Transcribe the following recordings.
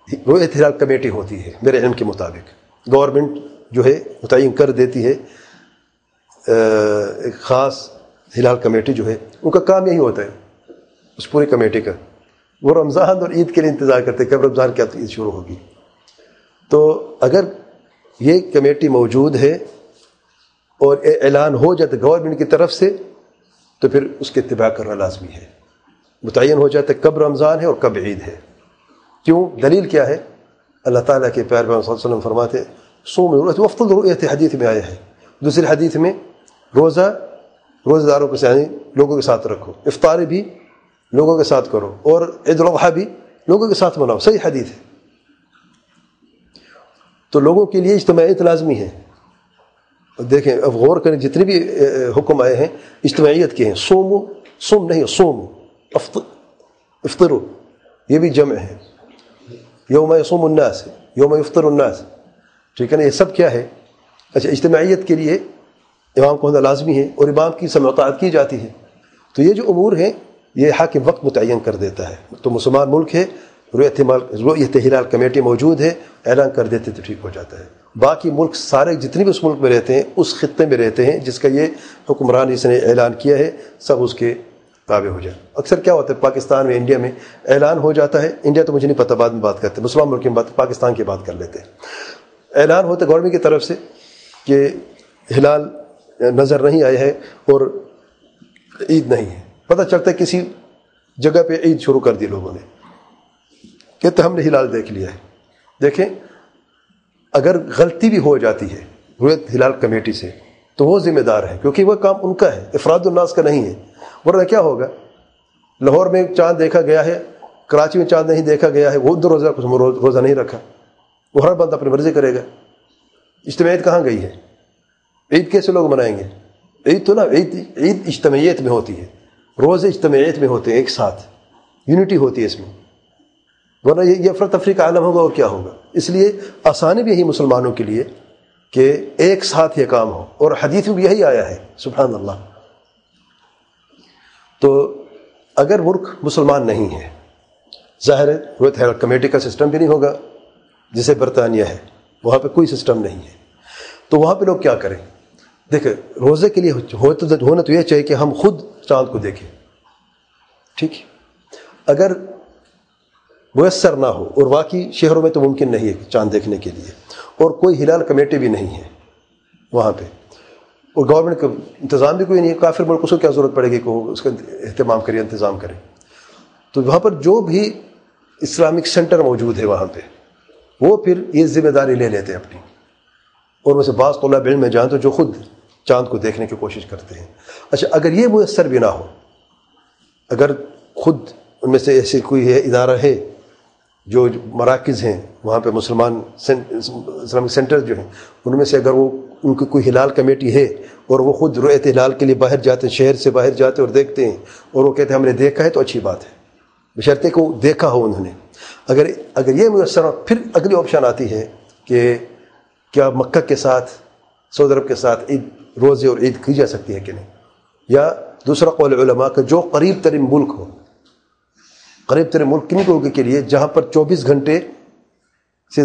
رؤیت ہلال committee ہوتی ہے میرے علم کے مطابق، گورنمنٹ جو ہے متعین کر دیتی ہے ایک خاص ہلال کمیٹی جو ہے، ان کا کام یہی ہوتا ہے اس پوری کمیٹی کا، وہ رمضان اور عید کے لیے انتظار کرتے ہیں کب رمضان کیا عید شروع ہوگی۔ تو اگر یہ کمیٹی موجود ہے اور اعلان ہو جاتا ہے گورنمنٹ کی طرف سے تو پھر اس کے اتباع کرنا لازمی ہے، متعین ہو جاتا ہے کب رمضان ہے اور کب عید ہے۔ کیوں؟ دلیل کیا ہے؟ اللہ تعالیٰ کے پیارے پیغمبر صلی اللہ علیہ وسلم فرماتے ہیں صوم وقت رؤیت، حدیث میں آیا ہے، دوسری حدیث میں روزہ داروں کے یعنی لوگوں کے ساتھ رکھو، افطاری بھی لوگوں کے ساتھ کرو، اور عید الاضحیٰ بھی لوگوں کے ساتھ مناؤ، صحیح حدیث ہے۔ تو لوگوں کے لیے اجتماعیت لازمی ہے۔ دیکھیں اب غور کریں جتنے بھی حکم آئے ہیں اجتماعیت کے ہیں، صوم نہیں صوم، افطرو یہ بھی جمع ہے، یوم یصوم الناس، یوم یفطر الناس، ٹھیک ہے نا، یہ سب کیا ہے؟ اچھا اجتماعیت کے لیے امام کو ہونا لازمی ہے اور امام کی سمع و طاعت کی جاتی ہے۔ تو یہ جو امور ہیں یہ حاکم وقت متعین کر دیتا ہے۔ تو مسلمان ملک ہے، رؤیت ہلال کمیٹی موجود ہے، اعلان کر دیتے تو ٹھیک ہو جاتا ہے۔ باقی ملک سارے جتنے بھی اس ملک میں رہتے ہیں، اس خطے میں رہتے ہیں جس کا یہ حکمران اس نے اعلان کیا ہے، سب اس کے تابع ہو جائے۔ اکثر کیا ہوتا ہے پاکستان میں، انڈیا میں اعلان ہو جاتا ہے، انڈیا تو مجھے نہیں پتہ، بعد میں بات کرتے ہیں، مسلمان ملک کی بات، پاکستان کی بات کر لیتے ہیں۔ اعلان ہوتا ہے گورنمنٹ کی طرف سے کہ ہلال نظر نہیں آیا ہے اور عید نہیں ہے، پتہ چلتا ہے کسی جگہ پہ عید شروع کر دی لوگوں نے، کہتے ہم نے ہلال دیکھ لیا ہے۔ دیکھیں اگر غلطی بھی ہو جاتی ہے رؤیت ہلال کمیٹی سے تو وہ ذمہ دار ہے، کیونکہ وہ کام ان کا ہے، افراد الناس کا نہیں ہے۔ ورنہ کیا ہوگا، لاہور میں چاند دیکھا گیا ہے، کراچی میں چاند نہیں دیکھا گیا ہے، وہ روزہ نہیں رکھا، وہ ہر بندہ اپنی مرضی کرے گا۔ اجتماعیت کہاں گئی ہے؟ عید کیسے لوگ منائیں گے؟ عید تو نا عید اجتماعیت میں ہوتی ہے، روزے اجتماعیت میں ہوتے ہیں، ایک ساتھ یونٹی ہوتی ہے اس میں، ورنہ یہ افراتفری کا عالم ہوگا اور کیا ہوگا۔ اس لیے آسانی بھی یہی مسلمانوں کے لیے کہ ایک ساتھ یہ کام ہو، اور حدیث میں بھی یہی آیا ہے، سبحان اللہ۔ تو اگر ملک مسلمان نہیں ہے، ظاہر ہے رؤیت ہلال کمیٹی کا سسٹم بھی نہیں ہوگا، جسے برطانیہ ہے، وہاں پہ کوئی سسٹم نہیں ہے، تو وہاں پہ لوگ کیا کریں؟ دیکھیں روزے کے لیے ہونا تو یہ چاہیے کہ ہم خود چاند کو دیکھیں، ٹھیک ہے۔ اگر میسر نہ ہو، اور واقعی شہروں میں تو ممکن نہیں ہے چاند دیکھنے کے لیے، اور کوئی ہلال کمیٹی بھی نہیں ہے وہاں پہ، اور گورنمنٹ کا انتظام بھی کوئی نہیں ہے، کافر ملک کو کیا ضرورت پڑے گی کہ وہ اس کا اہتمام کرے، انتظام کرے، تو وہاں پر جو بھی اسلامک سینٹر موجود ہے وہاں پہ وہ پھر یہ ذمہ داری لے لیتے ہیں اپنی، اور ویسے بعض طلاب علم میں جائیں تو جو خود چاند کو دیکھنے کی کوشش کرتے ہیں۔ اچھا اگر یہ میسر بھی نہ ہو، اگر خود ان میں سے ایسے کوئی ہے ادارہ ہے، جو مراکز ہیں وہاں پہ مسلمان اسلامک سینٹر جو ہیں، ان میں سے اگر وہ ان کی کوئی ہلال کمیٹی ہے اور وہ خود رؤیت ہلال کے لیے باہر جاتے ہیں، شہر سے باہر جاتے اور دیکھتے ہیں، اور وہ کہتے ہیں ہم نے دیکھا ہے، تو اچھی بات ہے، بشرطے کہ وہ دیکھا ہو انہوں نے۔ اگر یہ میسر، پھر اگلی آپشن آتی ہے کہ کیا مکہ کے ساتھ، سعودی عرب کے ساتھ عید، روزے اور عید کی جا سکتی ہے کہ نہیں، یا دوسرا قول علماء کا جو قریب ترین ملک ہو، قریب ترین ملک کن لوگوں کے لیے جہاں پر 24 گھنٹے سے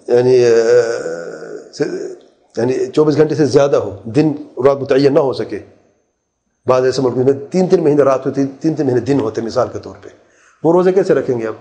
یعنی 24 گھنٹے سے زیادہ ہو، دن رات متعین نہ ہو سکے، بعض ایسے ملک میں 3 مہینے رات ہوتی، 3 مہینے دن ہوتے، مثال کے طور پہ وہ روزے کیسے رکھیں گے اب؟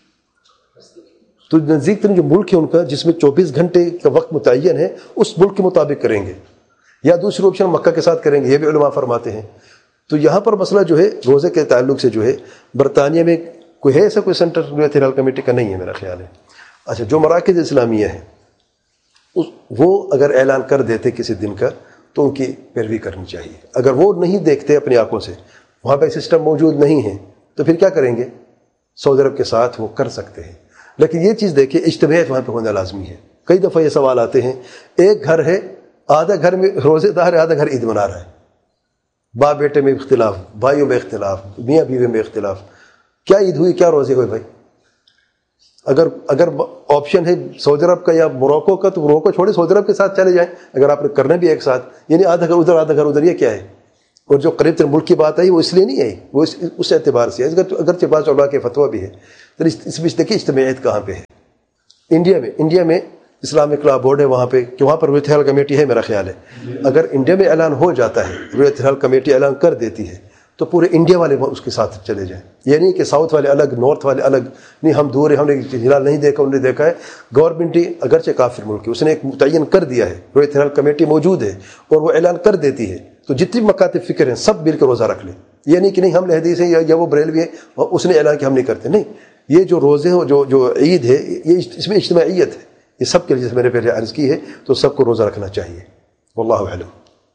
تو نزدیک ترین جو ملک ہے ان کا جس میں 24 گھنٹے کا وقت متعین ہے، اس ملک کے مطابق کریں گے، یا دوسری آپشن مکہ کے ساتھ کریں گے، یہ بھی علماء فرماتے ہیں۔ تو یہاں پر مسئلہ جو ہے روزے کے تعلق سے جو ہے، برطانیہ میں کوئی ہے ایسا کوئی سینٹر رؤیت ہلال کمیٹی کا؟ نہیں ہے میرا خیال ہے۔ اچھا جو مراکز اسلامیہ ہیں وہ اگر اعلان کر دیتے کسی دن کا تو ان کی پیروی کرنی چاہیے۔ اگر وہ نہیں دیکھتے اپنی آنکھوں سے، وہاں پہ سسٹم موجود نہیں ہے، تو پھر کیا کریں گے؟ سعودی عرب کے ساتھ وہ کر سکتے ہیں، لیکن یہ چیز دیکھیں اجتماعیت وہاں پہ ہونا لازمی ہے۔ کئی دفعہ یہ سوال آتے ہیں، ایک گھر ہے، آدھا گھر میں روزے دار ہے، آدھا گھر عید منا رہا ہے، باپ بیٹے میں اختلاف، بھائیوں میں اختلاف، میاں بیوی میں اختلاف، کیا عید ہوئی، کیا روزے ہوئے بھائی؟ اگر آپشن ہے سعودی عرب کا یا موروکو کا، تو موروکو چھوڑے سعودی عرب کے ساتھ چلے جائیں، اگر آپ نے کرنا بھی ایک ساتھ، یعنی آدھا گھر ادھر آدھا گھر ادھر، یہ کیا ہے؟ اور جو قریب ترین ملک کی بات آئی وہ اس لیے نہیں آئی، وہ اس اعتبار سے ہے، اگرچہ بعض علماء کے فتویٰ بھی ہے، تو اس میں دیکھیے اجتماعیت کہاں پہ ہے۔ انڈیا میں اسلامک لا بورڈ ہے وہاں پہ، کہ وہاں پر رویت ہلال کمیٹی ہے میرا خیال ہے. اگر انڈیا میں اعلان ہو جاتا ہے، رویت ہلال کمیٹی اعلان کر دیتی ہے، تو پورے انڈیا والے اس کے ساتھ چلے جائیں. یہ نہیں کہ ساؤتھ والے الگ، نارتھ والے الگ، نہیں ہم دور ہیں، ہم نے ہلال نہیں دیکھا، انہوں نے دیکھا ہے. گورنمنٹ ہی اگرچہ کافر ملک ہے، اس نے ایک متعین کر دیا ہے، رویت ہلال کمیٹی موجود ہے اور وہ اعلان کر دیتی ہے، تو جتنی مکاتب فکر ہیں سب مل کر روزہ رکھ لیں. یہ نہیں کہ نہیں ہم حدیث ہیں یا وہ بریلوی ہیں اور اس نے اعلان کہ ہم نہیں کرتے. نہیں، یہ جو روزے ہیں، جو عید ہے، یہ اس میں اجتماعیت ہے، یہ سب کے لیے، جیسے میں نے پہلے عرض کی ہے، تو سب کو روزہ رکھنا چاہیے. واللہ اعلم.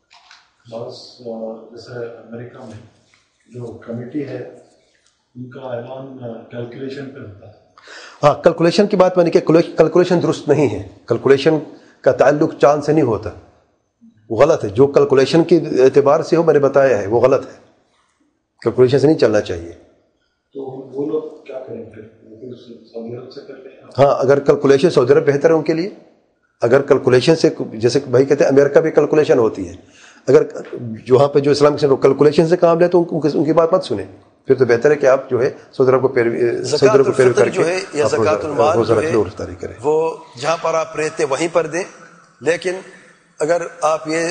جیسے امریکہ میں جو کمیٹی ہے ان کا اعلان کیلکولیشن پہ ہوتا ہے. ہاں، کیلکولیشن کی بات میں نے کہ کیلکولیشن درست نہیں ہے. کیلکولیشن کا تعلق چاند سے نہیں ہوتا، وہ غلط ہے. جو کیلکولیشن کے اعتبار سے ہو، میں نے بتایا ہے، وہ غلط ہے. کیلکولیشن سے نہیں چلنا چاہیے. تو وہ لوگ کیا کریں گے؟ سعودی عرب سے کر لیں. ہاں، اگر کیلکولیشن سعودی عرب بہتر ہے ان کے لیے. اگر کیلکولیشن سے، جیسے بھائی کہتے ہیں امریکہ بھی کیلکولیشن ہوتی ہے، اگر وہاں پہ جو اسلام کے کیلکولیشن سے کام لے تو ان کی بات مت سنیں. پھر تو بہتر ہے کہ آپ جو ہے سعودی عرب کو پیروی کر کے یا زکوٰۃ المال روزہ جو رکھ ہے لیں اور افطاری کریں. وہ جہاں پر آپ رہتے وہیں پر دیں. لیکن اگر آپ یہ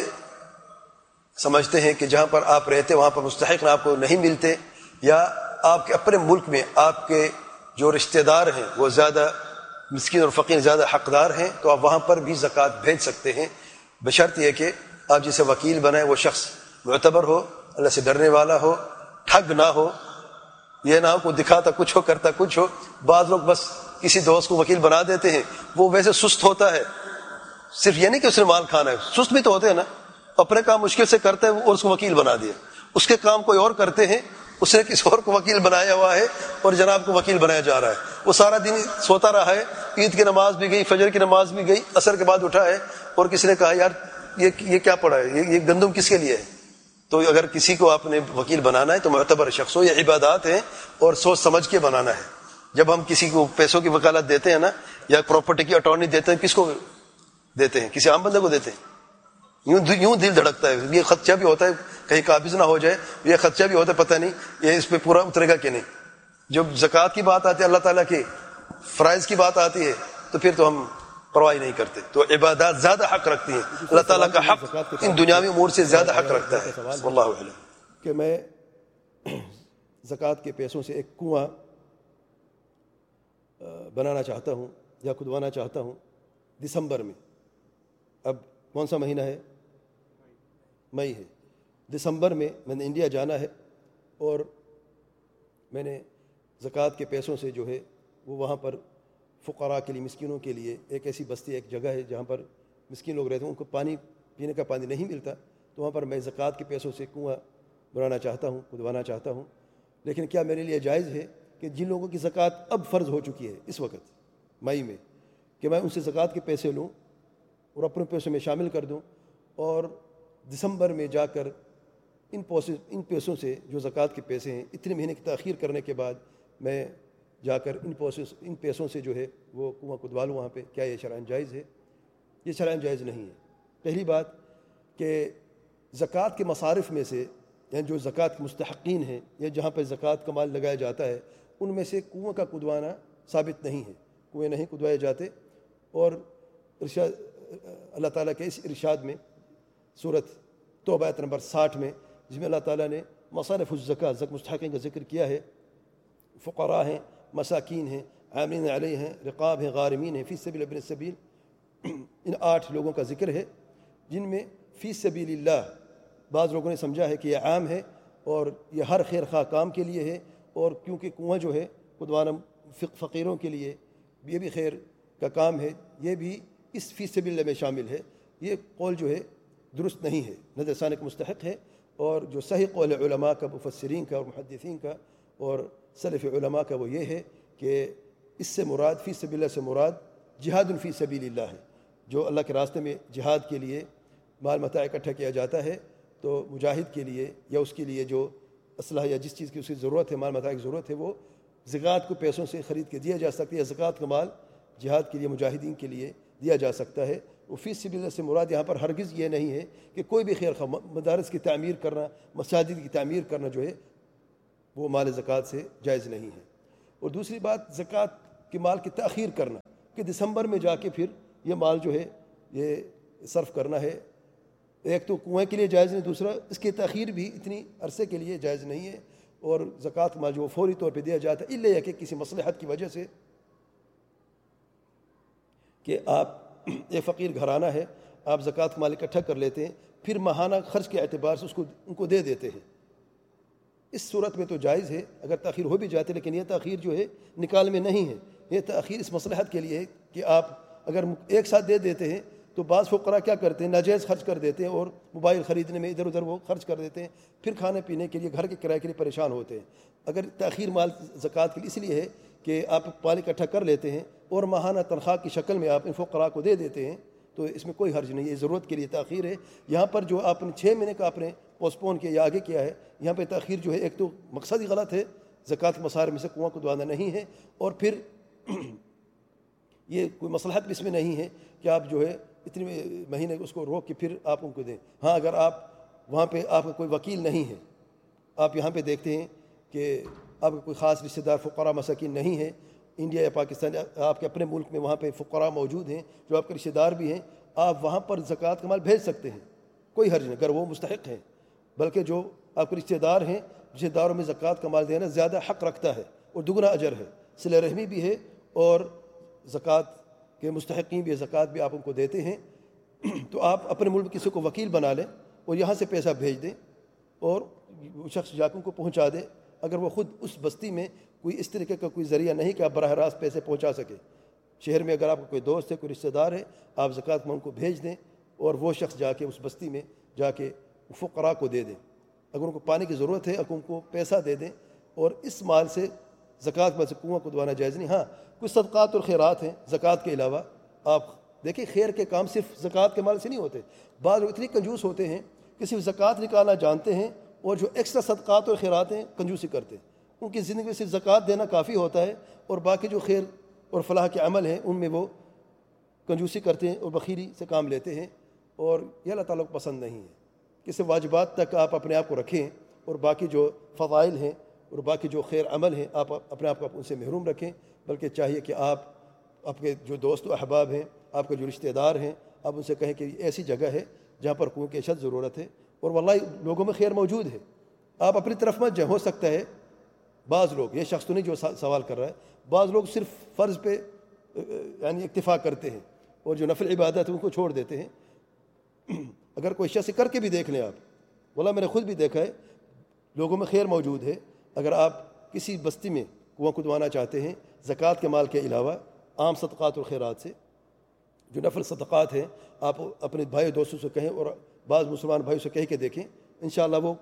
سمجھتے ہیں کہ جہاں پر آپ رہتے وہاں پر مستحق آپ کو نہیں ملتے، یا آپ کے اپنے ملک میں آپ کے جو رشتہ دار ہیں وہ زیادہ مسکین اور فقیر زیادہ حقدار ہیں، تو آپ وہاں پر بھی زکوٰۃ بھیج سکتے ہیں، بشرط یہ کہ آپ جسے وکیل بنائیں وہ شخص معتبر ہو، اللہ سے ڈرنے والا ہو، ٹھگ نہ ہو. یہ نہ ہو کو دکھاتا کچھ ہو کرتا کچھ ہو. بعض لوگ بس کسی دوست کو وکیل بنا دیتے ہیں، وہ ویسے سست ہوتا ہے. صرف یہ نہیں کہ اس نے مال کھانا ہے، سست بھی تو ہوتے ہیں نا، اپنے کام مشکل سے کرتا ہے اور اس کو وکیل بنا دیا. اس کے کام کوئی اور کرتے ہیں، اس نے کسی اور کو وکیل بنایا ہوا ہے اور جناب کو وکیل بنایا جا رہا ہے. وہ سارا دن سوتا رہا ہے، عید کی نماز بھی گئی، فجر کی نماز بھی گئی، عصر کے بعد اٹھا ہے اور کسی نے کہا یار یہ کیا پڑھا ہے، یہ گندم کس کے لیے ہے. تو اگر کسی کو آپ نے وکیل بنانا ہے تو معتبر شخص ہو. یہ عبادات ہیں اور سوچ سمجھ کے بنانا ہے. جب ہم کسی کو پیسوں کی وکالت دیتے ہیں نا، یا پراپرٹی کی اٹارنی دیتے ہیں، کس کو دیتے ہیں؟ کسی عام بندے کو دیتے ہیں. یوں دل دھڑکتا ہے. یہ خدشہ بھی ہوتا ہے کہیں قابض نہ ہو جائے، یہ خدشہ بھی ہوتا ہے پتہ نہیں یہ اس پہ پورا اترے گا کہ نہیں. جب زکوٰۃ کی بات آتی ہے، اللہ تعالیٰ کے فرائض کی بات آتی ہے، تو پھر تو ہم پرواہ نہیں کرتے. تو عبادات زیادہ حق رکھتی ہیں. اللہ تعالیٰ کا حق ان دنیاوی امور سے زیادہ حق رکھتا ہے. واللہ اعلم. کہ میں زکوٰۃ کے پیسوں سے ایک کنواں بنانا چاہتا ہوں یا کھدوانا چاہتا ہوں دسمبر میں. اب کون سا مہینہ ہے؟ مئی ہے. دسمبر میں نے انڈیا جانا ہے اور میں نے زکوٰۃ کے پیسوں سے جو ہے وہ وہاں پر فقراء کے لیے، مسکینوں کے لیے، ایک ایسی بستی، ایک جگہ ہے جہاں پر مسکین لوگ رہتے ہیں، ان کو پانی پینے کا پانی نہیں ملتا، تو وہاں پر میں زکوٰۃ کے پیسوں سے کنواں بنانا چاہتا ہوں، کھدوانا چاہتا ہوں. لیکن کیا میرے لیے جائز ہے کہ جن لوگوں کی زکوٰۃ اب فرض ہو چکی ہے اس وقت مئی میں، کہ میں ان سے زکوٰۃ کے پیسے لوں اور اپنے پیسوں میں شامل کر دوں، اور دسمبر میں جا کر ان پیسوں سے جو زکوٰۃ کے پیسے ہیں، اتنے مہینے کی تاخیر کرنے کے بعد میں جا کر ان پیسوں سے جو ہے وہ کنواں کھدوا لوں وہاں پہ؟ کیا یہ شرعاً جائز ہے؟ یہ شرعاً جائز نہیں ہے. پہلی بات کہ زکوٰۃ کے مصارف میں سے، یعنی جو زکوٰۃ کے مستحقین ہیں یا جہاں پہ زکوٰۃ کا مال لگایا جاتا ہے، ان میں سے کنواں کا کھدوانا ثابت نہیں ہے. کنویں نہیں کھدوائے جاتے. اور اللہ تعالیٰ کے اس ارشاد میں سورۃ توبہ آیت نمبر 60 میں، جس میں اللہ تعالیٰ نے مصارف الزکوٰۃ، مستحقین کا ذکر کیا ہے، فقراء ہیں، مساکین ہیں، عاملین علیہ ہیں، رقاب ہیں، غارمین ہیں، فی سبیل ابن السبیل. ان 8 لوگوں کا ذکر ہے جن میں فی سبیل اللہ بعض لوگوں نے سمجھا ہے کہ یہ عام ہے اور یہ ہر خیر خواہ کام کے لیے ہے، اور کیونکہ کنواں جو ہے کھدوانا فقیروں کے لیے یہ بھی خیر کا کام ہے، یہ بھی اس فی سبیل اللہ میں شامل ہے. یہ قول جو ہے درست نہیں ہے، نظر ثانی کا مستحق ہے. اور جو صحیح قول علماء کا، مفسرین کا اور محدثین کا اور سلف علماء کا وہ یہ ہے کہ اس سے مراد، فی سبیل اللہ سے مراد جہاد فی سبیل اللہ ہے. جو اللہ کے راستے میں جہاد کے لیے مال متاع اکٹھا کیا جاتا ہے، تو مجاہد کے لیے یا اس کے لیے جو اسلحہ یا جس چیز کی اس کی ضرورت ہے، مال متاع کی ضرورت ہے، وہ زکوٰۃ کو پیسوں سے خرید کے دیا جا سکتا ہے، یا زکوٰۃ کا مال جہاد کے لیے، مجاہدین کے لیے دیا جا سکتا ہے. وہ فی سبیل اللہ سے مراد یہاں پر ہرگز یہ نہیں ہے کہ کوئی بھی خیر خواہ مدارس کی تعمیر کرنا، مساجد کی تعمیر کرنا جو ہے وہ مال زکوٰۃ سے جائز نہیں ہے. اور دوسری بات، زکوٰۃ کے مال کی تاخیر کرنا، کہ دسمبر میں جا کے پھر یہ مال جو ہے یہ صرف کرنا ہے. ایک تو کنویں کے لیے جائز نہیں, دوسرا اس کی تاخیر بھی اتنی عرصے کے لیے جائز نہیں ہے. اور زکوٰۃ مال جو فوری طور پہ دیا جاتا ہے, الا یہ کہ کسی مصلحت کی وجہ سے کہ آپ ایک فقیر گھرانہ ہے, آپ زکوٰۃ مال اکٹھا کر لیتے ہیں, پھر ماہانہ خرچ کے اعتبار سے ان کو دے دیتے ہیں. اس صورت میں تو جائز ہے اگر تاخیر ہو بھی جاتی, لیکن یہ تاخیر جو ہے نکال میں نہیں ہے. یہ تاخیر اس مصلحت کے لیے ہے کہ آپ اگر ایک ساتھ دے دیتے ہیں تو بعض فقراء کیا کرتے ہیں, ناجائز خرچ کر دیتے ہیں اور موبائل خریدنے میں ادھر ادھر وہ خرچ کر دیتے ہیں, پھر کھانے پینے کے لیے, گھر کے کرائے کے لیے پریشان ہوتے ہیں. اگر تاخیر مال زکوٰۃ کے لیے اس لیے ہے کہ آپ مال اکٹھا کر لیتے ہیں اور ماہانہ تنخواہ کی شکل میں آپ ان فقراء کو دے دیتے ہیں, تو اس میں کوئی حرج نہیں ہے. ضرورت کے لیے تاخیر ہے. یہاں پر جو آپ نے 6 مہینے کا آپ نے پوسٹ پون کیا یا آگے کیا ہے, یہاں پہ تاخیر جو ہے ایک تو مقصد ہی غلط ہے, زکوٰۃ کے مصارف میں سے کنواں کھدوانا نہیں ہے, اور پھر یہ کوئی مصلحت بھی اس میں نہیں ہے کہ آپ جو ہے اتنے مہینے اس کو روک کے پھر آپ ان کو دیں. ہاں اگر آپ وہاں پہ آپ کا کوئی وکیل نہیں ہے, آپ یہاں پہ دیکھتے ہیں کہ آپ کا کوئی خاص رشتہ دار فقراء مساکین نہیں ہے انڈیا یا پاکستان, آپ کے اپنے ملک میں وہاں پہ فقراء موجود ہیں جو آپ کے رشتہ دار بھی ہیں, آپ وہاں پر زکوٰۃ کا مال بھیج سکتے ہیں, کوئی حرج نہیں اگر وہ مستحق ہیں. بلکہ جو آپ کے رشتہ دار ہیں, رشتہ داروں میں زکوٰۃ کا مال دینا زیادہ حق رکھتا ہے اور دگنا اجر ہے, صلہ رحمی بھی ہے اور زکوٰۃ کے مستحقین بھی, زکوٰۃ بھی آپ ان کو دیتے ہیں. تو آپ اپنے ملک میں کسی کو وکیل بنا لیں اور یہاں سے پیسہ بھیج دیں اور وہ شخص جا کے ان کو پہنچا دے, اگر وہ خود اس بستی میں کوئی اس طریقے کا کوئی ذریعہ نہیں کہ آپ براہ راست پیسے پہنچا سکے. شہر میں اگر آپ کا کوئی دوست ہے, کوئی رشتہ دار ہے, آپ زکوٰۃ میں ان کو بھیج دیں اور وہ شخص جا کے اس بستی میں جا کے فقراء کو دے دیں. اگر ان کو پانی کی ضرورت ہے, اگر ان کو پیسہ دے دیں, اور اس مال سے زکوٰۃ میں سے کنواں کھدوانا جائز نہیں. ہاں کچھ صدقات اور خیرات ہیں زکوٰۃ کے علاوہ. آپ دیکھیں خیر کے کام صرف زکوٰۃ کے مال سے نہیں ہوتے. بعض لوگ اتنی کنجوس ہوتے ہیں کہ صرف زکوٰۃ نکالنا جانتے ہیں اور جو ایکسٹرا صدقات اور خیرات ہیں کنجوسی کرتے ہیں. ان کی زندگی میں صرف زکوٰۃ دینا کافی ہوتا ہے اور باقی جو خیر اور فلاح کے عمل ہیں ان میں وہ کنجوسی کرتے ہیں اور بخیلی سے کام لیتے ہیں, اور یہ اللہ تعالیٰ کو پسند نہیں ہے. کسی واجبات تک آپ اپنے آپ کو رکھیں اور باقی جو فضائل ہیں اور باقی جو خیر عمل ہیں آپ اپنے آپ کو ان سے محروم رکھیں. بلکہ چاہیے کہ آپ کے جو دوست و احباب ہیں, آپ کے جو رشتہ دار ہیں, آپ ان سے کہیں کہ ایسی جگہ ہے جہاں پر کنویں کی اشد ضرورت ہے اور واللہ لوگوں میں خیر موجود ہے. آپ اپنی طرف مت جائیں. ہو سکتا ہے بعض لوگ, یہ شخص تو نہیں جو سوال کر رہا ہے, بعض لوگ صرف فرض پہ یعنی اکتفا کرتے ہیں اور جو نفل عبادت ہے ان کو چھوڑ دیتے ہیں. اگر کوئی شخص کر کے بھی دیکھ لیں آپ, واللہ میں نے خود بھی دیکھا ہے, لوگوں میں خیر موجود ہے. اگر آپ کسی بستی میں کنواں کھدوانا چاہتے ہیں زکوٰۃ کے مال کے علاوہ عام صدقات اور خیرات سے, جو نفل صدقات ہیں, آپ اپنے بھائی دوستوں سے کہیں اور بعض مسلمان بھائیوں سے کہہ کے دیکھیں, انشاءاللہ وہ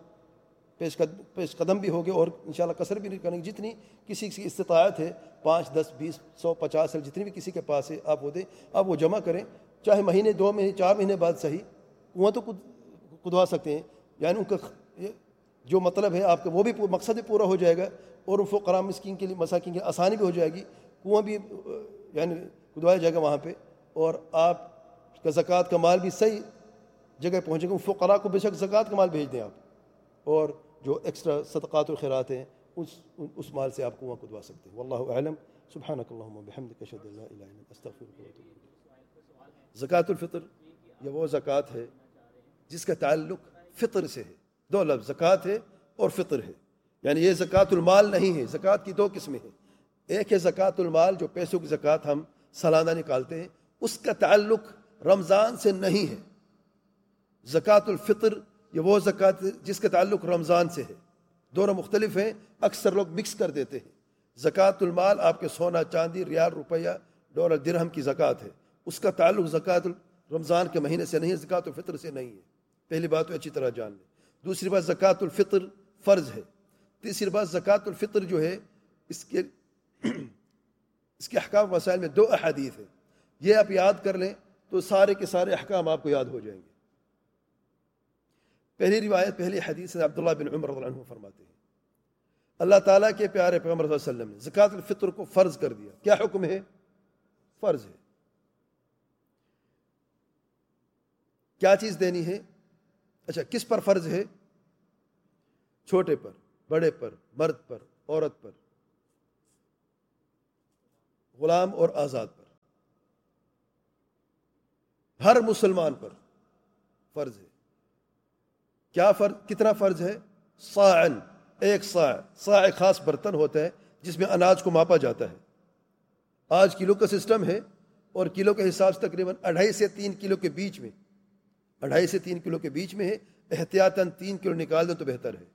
پیش قدم بھی ہوگے اور انشاءاللہ کثر بھی نہیں کریں گے. جتنی کسی کی استطاعت ہے 5 10 20 100 50 جتنی بھی کسی کے پاس ہے آپ وہ دیں, آپ وہ جمع کریں. چاہے مہینے 2 مہینے 4 مہینے بعد صحیح, کنواں تو کھدوا سکتے ہیں. یعنی ان کا جو مطلب ہے آپ کا وہ بھی مقصد بھی پورا ہو جائے گا اور فقراء مسکین کے لیے مساکین کے آسانی بھی ہو جائے گی. کنواں بھی یعنی کھدوایا جائے گا وہاں پہ, اور آپ کا زکوٰۃ کا مال بھی صحیح جگہ پہنچے گا. فقراء کو بے شک زکوٰۃ کا مال بھیج دیں آپ, اور جو ایکسٹرا صدقات و خیرات ہیں اس مال سے آپ کنواں کھدوا سکتے ہیں. واللہ اعلم. سبحانک اللہم و بحمدک اشہد ان لا الہ الا انت استغفرک و اتوب الیک. زکوٰۃ الفطر یہ وہ زکوٰۃ ہے جس کا تعلق فطر سے ہے. 2 لفظ زکوٰۃ ہے اور فطر ہے. یعنی یہ زکوٰۃ المال نہیں ہے. زکوٰۃ کی 2 قسمیں ہیں. ایک ہے زکوٰۃ المال جو پیسوں کی زکوٰۃ ہم سالانہ نکالتے ہیں, اس کا تعلق رمضان سے نہیں ہے. زکوٰۃ الفطر یہ وہ زکوٰۃ جس کا تعلق رمضان سے ہے. دونوں مختلف ہیں, اکثر لوگ مکس کر دیتے ہیں. زکوٰۃ المال آپ کے سونا چاندی ریال روپیہ ڈالر درہم کی زکوٰۃ ہے, اس کا تعلق زکوٰۃ رمضان کے مہینے سے نہیں ہے, زکوٰۃ الفطر سے نہیں ہے. پہلی بات تو اچھی طرح جان لیں. دوسری بات زکوٰۃ الفطر فرض ہے. تیسری بات زکوٰۃ الفطر جو ہے اس کے احکام مسائل میں 2 احادیث ہیں. یہ آپ یاد کر لیں تو سارے کے سارے احکام آپ کو یاد ہو جائیں گے. پہلی روایت پہلی حدیث سے عبداللہ بن عمر رضی اللہ عنہ فرماتے ہیں اللہ تعالیٰ کے پیارے پیغمبر صلی اللہ علیہ وسلم نے زکوٰۃ الفطر کو فرض کر دیا. کیا حکم ہے؟ فرض ہے. کیا چیز دینی ہے؟ اچھا کس پر فرض ہے؟ چھوٹے پر, بڑے پر, مرد پر, عورت پر, غلام اور آزاد پر. ہر مسلمان پر فرض ہے. کیا فرض؟ کتنا فرض ہے؟ صاعن، ایک صاع. صاع ایک خاص برتن ہوتا ہے جس میں اناج کو ماپا جاتا ہے. آج کلو کا سسٹم ہے اور کلو کے حساب سے تقریباً 2.5 سے 3 کلو کے بیچ میں، 2.5 سے 3 کلو کے بیچ میں ہے. احتیاطاً 3 کلو نکال دیں تو بہتر ہے.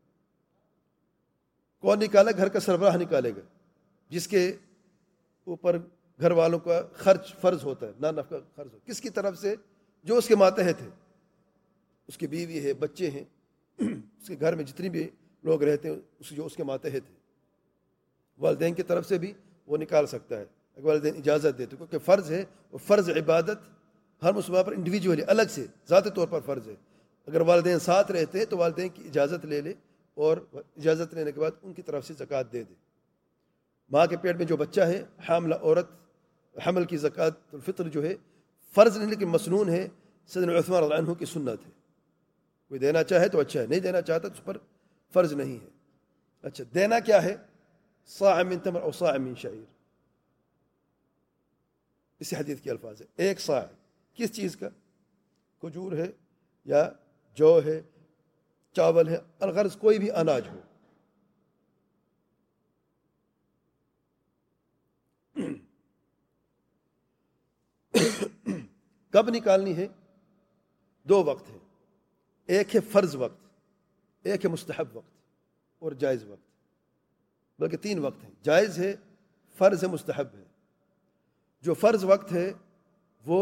کون نکالے؟ گھر کا سربراہ نکالے گا، جس کے اوپر گھر والوں کا خرچ فرض ہوتا ہے، نہ نفقہ خرچ ہو. کس کی طرف سے؟ جو اس کے ماتحت ہے، اس کی بیوی ہے، بچے ہیں، اس کے گھر میں جتنی بھی لوگ رہتے ہیں جو اس کے ماتحت ہے. والدین کی طرف سے بھی وہ نکال سکتا ہے اگر والدین اجازت دیتے، کیونکہ فرض ہے. اور فرض عبادت ہر مسلمان پر انڈیویجولی الگ سے ذاتی طور پر فرض ہے. اگر والدین ساتھ رہتے ہیں تو والدین کی اجازت لے لے اور اجازت لینے کے بعد ان کی طرف سے زکوٰۃ دے دے. ماں کے پیٹ میں جو بچہ ہے، حاملہ عورت، حمل کی زکوٰۃ الفطر جو ہے فرض نہیں لیکن مسنون ہے. سیدنا عثمان رضی اللہ عنہ کی سنت ہے. کوئی دینا چاہے تو اچھا ہے، نہیں دینا چاہتا تو اس پر فرض نہیں ہے. اچھا، دینا کیا ہے؟ صاع من تمر او صاع من شعیر. اس حدیث کے الفاظ ہے. ایک صاع کس چیز کا؟ کھجور ہے یا جو ہے، چاول ہے، الغرض کوئی بھی اناج ہو. کب نکالنی ہے؟ 2 وقت ہے. ایک ہے فرض وقت، ایک ہے مستحب وقت اور جائز وقت. بلکہ 3 وقت ہیں. جائز ہے، فرض ہے، مستحب ہے. جو فرض وقت ہے وہ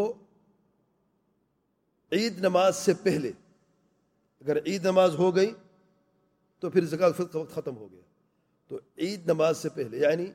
عید نماز سے پہلے. اگر عید نماز ہو گئی تو پھر زکوٰۃ الفطر کا وقت ختم ہو گیا. تو عید نماز سے پہلے یعنی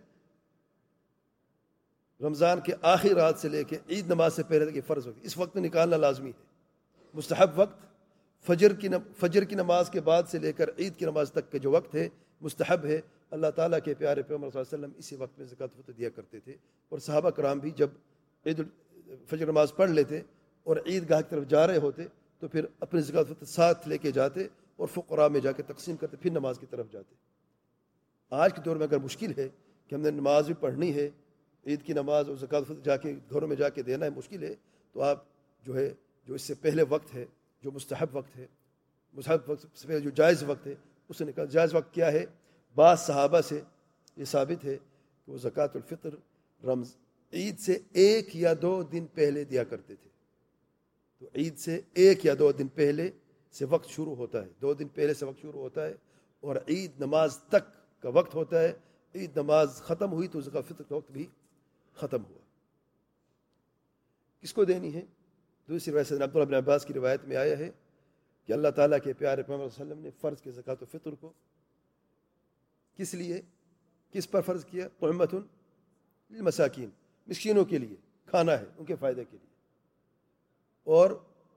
رمضان کے آخری رات سے لے کے عید نماز سے پہلے تک یہ فرض وقت، اس وقت میں نکالنا لازمی ہے. مستحب وقت فجر کی نماز کے بعد سے لے کر عید کی نماز تک کا جو وقت ہے مستحب ہے. اللہ تعالیٰ کے پیارے پیغمبر صلی اللہ علیہ وسلم اسی وقت میں زکوٰۃ الفطر دیا کرتے تھے. اور صحابہ کرام بھی جب عید الفجر نماز پڑھ لیتے اور عید گاہ کی طرف جا رہے ہوتے تو پھر اپنی زکوٰۃ الفطر ساتھ لے کے جاتے اور فقراء میں جا کے تقسیم کرتے، پھر نماز کی طرف جاتے. آج کے دور میں اگر مشکل ہے کہ ہم نے نماز بھی پڑھنی ہے، عید کی نماز اور زکوٰۃ الفطر جا کے گھروں میں جا کے دینا ہے، مشکل ہے، تو آپ جو اس سے پہلے وقت ہے، جو مستحب وقت ہے، مستحب وقت سے پہلے جو جائز وقت ہے اسے نکال. جائز وقت کیا ہے؟ بعض صحابہ سے یہ ثابت ہے کہ وہ زکوٰۃ الفطر عید سے 1 یا 2 دن پہلے دیا کرتے تھے. تو عید سے 1 یا 2 دن پہلے سے وقت شروع ہوتا ہے، 2 دن پہلے سے وقت شروع ہوتا ہے اور عید نماز تک کا وقت ہوتا ہے. عید نماز ختم ہوئی تو زکوٰۃ الفطر کا وقت بھی ختم ہوا. کس کو دینی ہے؟ دوسری روایت سے عبداللہ بن عباس کی روایت میں آیا ہے کہ اللہ تعالیٰ کے پیارے پیغمبر صلی اللہ علیہ وسلم نے فرض کے زکوٰۃ الفطر کو کس لیے، کس پر فرض کیا؟ طعمۃ للمساکین، مسکینوں کے لیے کھانا ہے، ان کے فائدے کے لیے. اور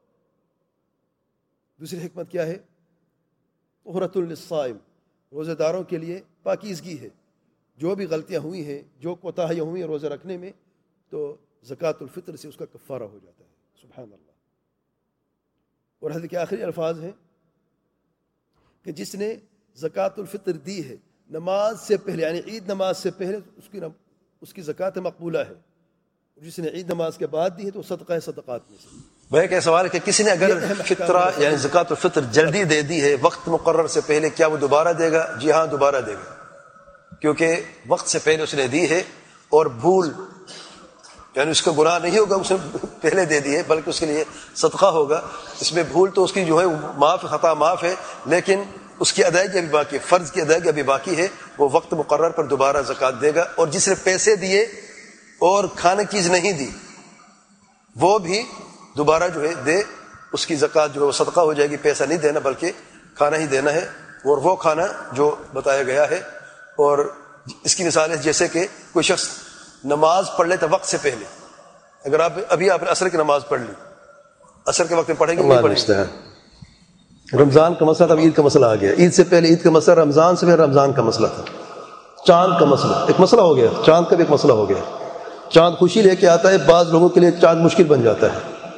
دوسری حکمت کیا ہے؟ طہرۃ للصائم، روزہ داروں کے لیے پاکیزگی ہے. جو بھی غلطیاں ہوئی ہیں، جو کوتاہیاں ہوئی ہیں روزہ رکھنے میں، تو زکوٰۃ الفطر سے اس کا کفارہ ہو جاتا ہے. سبحان اللہ. اور حدیث کے آخری الفاظ ہیں کہ جس نے زکوٰۃ الفطر دی ہے نماز سے پہلے یعنی عید نماز سے پہلے اس کی زکوٰۃ مقبولہ ہے. جس نے عید نماز کے بعد دی ہے تو صدقہ ہے صدقات میں سے. بھائی کا سوال ہے کہ کسی نے اگر فطرہ یعنی زکوٰۃ الفطر جلدی دے دی ہے وقت مقرر سے پہلے، کیا وہ دوبارہ دے گا؟ جی ہاں، دوبارہ دے گا، کیونکہ وقت سے پہلے اس نے دی ہے اور بھول یعنی اس کا گناہ نہیں ہوگا اس نے پہلے دے دی ہے، بلکہ اس کے لیے صدقہ ہوگا. اس میں بھول تو اس کی جو ہے معاف، خطا معاف ہے، لیکن اس کی ادائیگی ابھی باقی ہے، فرض کی ادائیگی ابھی باقی ہے. وہ وقت مقرر پر دوبارہ زکوٰۃ دے گا. اور جس نے پیسے دیے اور کھانے کی چیز نہیں دی وہ بھی دوبارہ جو ہے دے. اس کی زکوٰۃ جو ہے وہ صدقہ ہو جائے گی. پیسہ نہیں دینا بلکہ کھانا ہی دینا ہے، اور وہ کھانا جو بتایا گیا ہے. اور اس کی مثال ہے جیسے کہ کوئی شخص نماز پڑھ لیتا وقت سے پہلے. اگر آپ نے عصر کی نماز پڑھ لی، عصر کے وقت میں پڑھیں گے نہیں پڑھیں گے. رمضان کا مسئلہ تھا، اب عید کا مسئلہ آ گیا. عید سے پہلے عید کا مسئلہ، رمضان سے پہلے رمضان کا مسئلہ تھا. چاند کا مسئلہ ایک مسئلہ ہو گیا، چاند کا بھی ایک مسئلہ ہو گیا. چاند خوشی لے کے آتا ہے، بعض لوگوں کے لیے چاند مشکل بن جاتا ہے.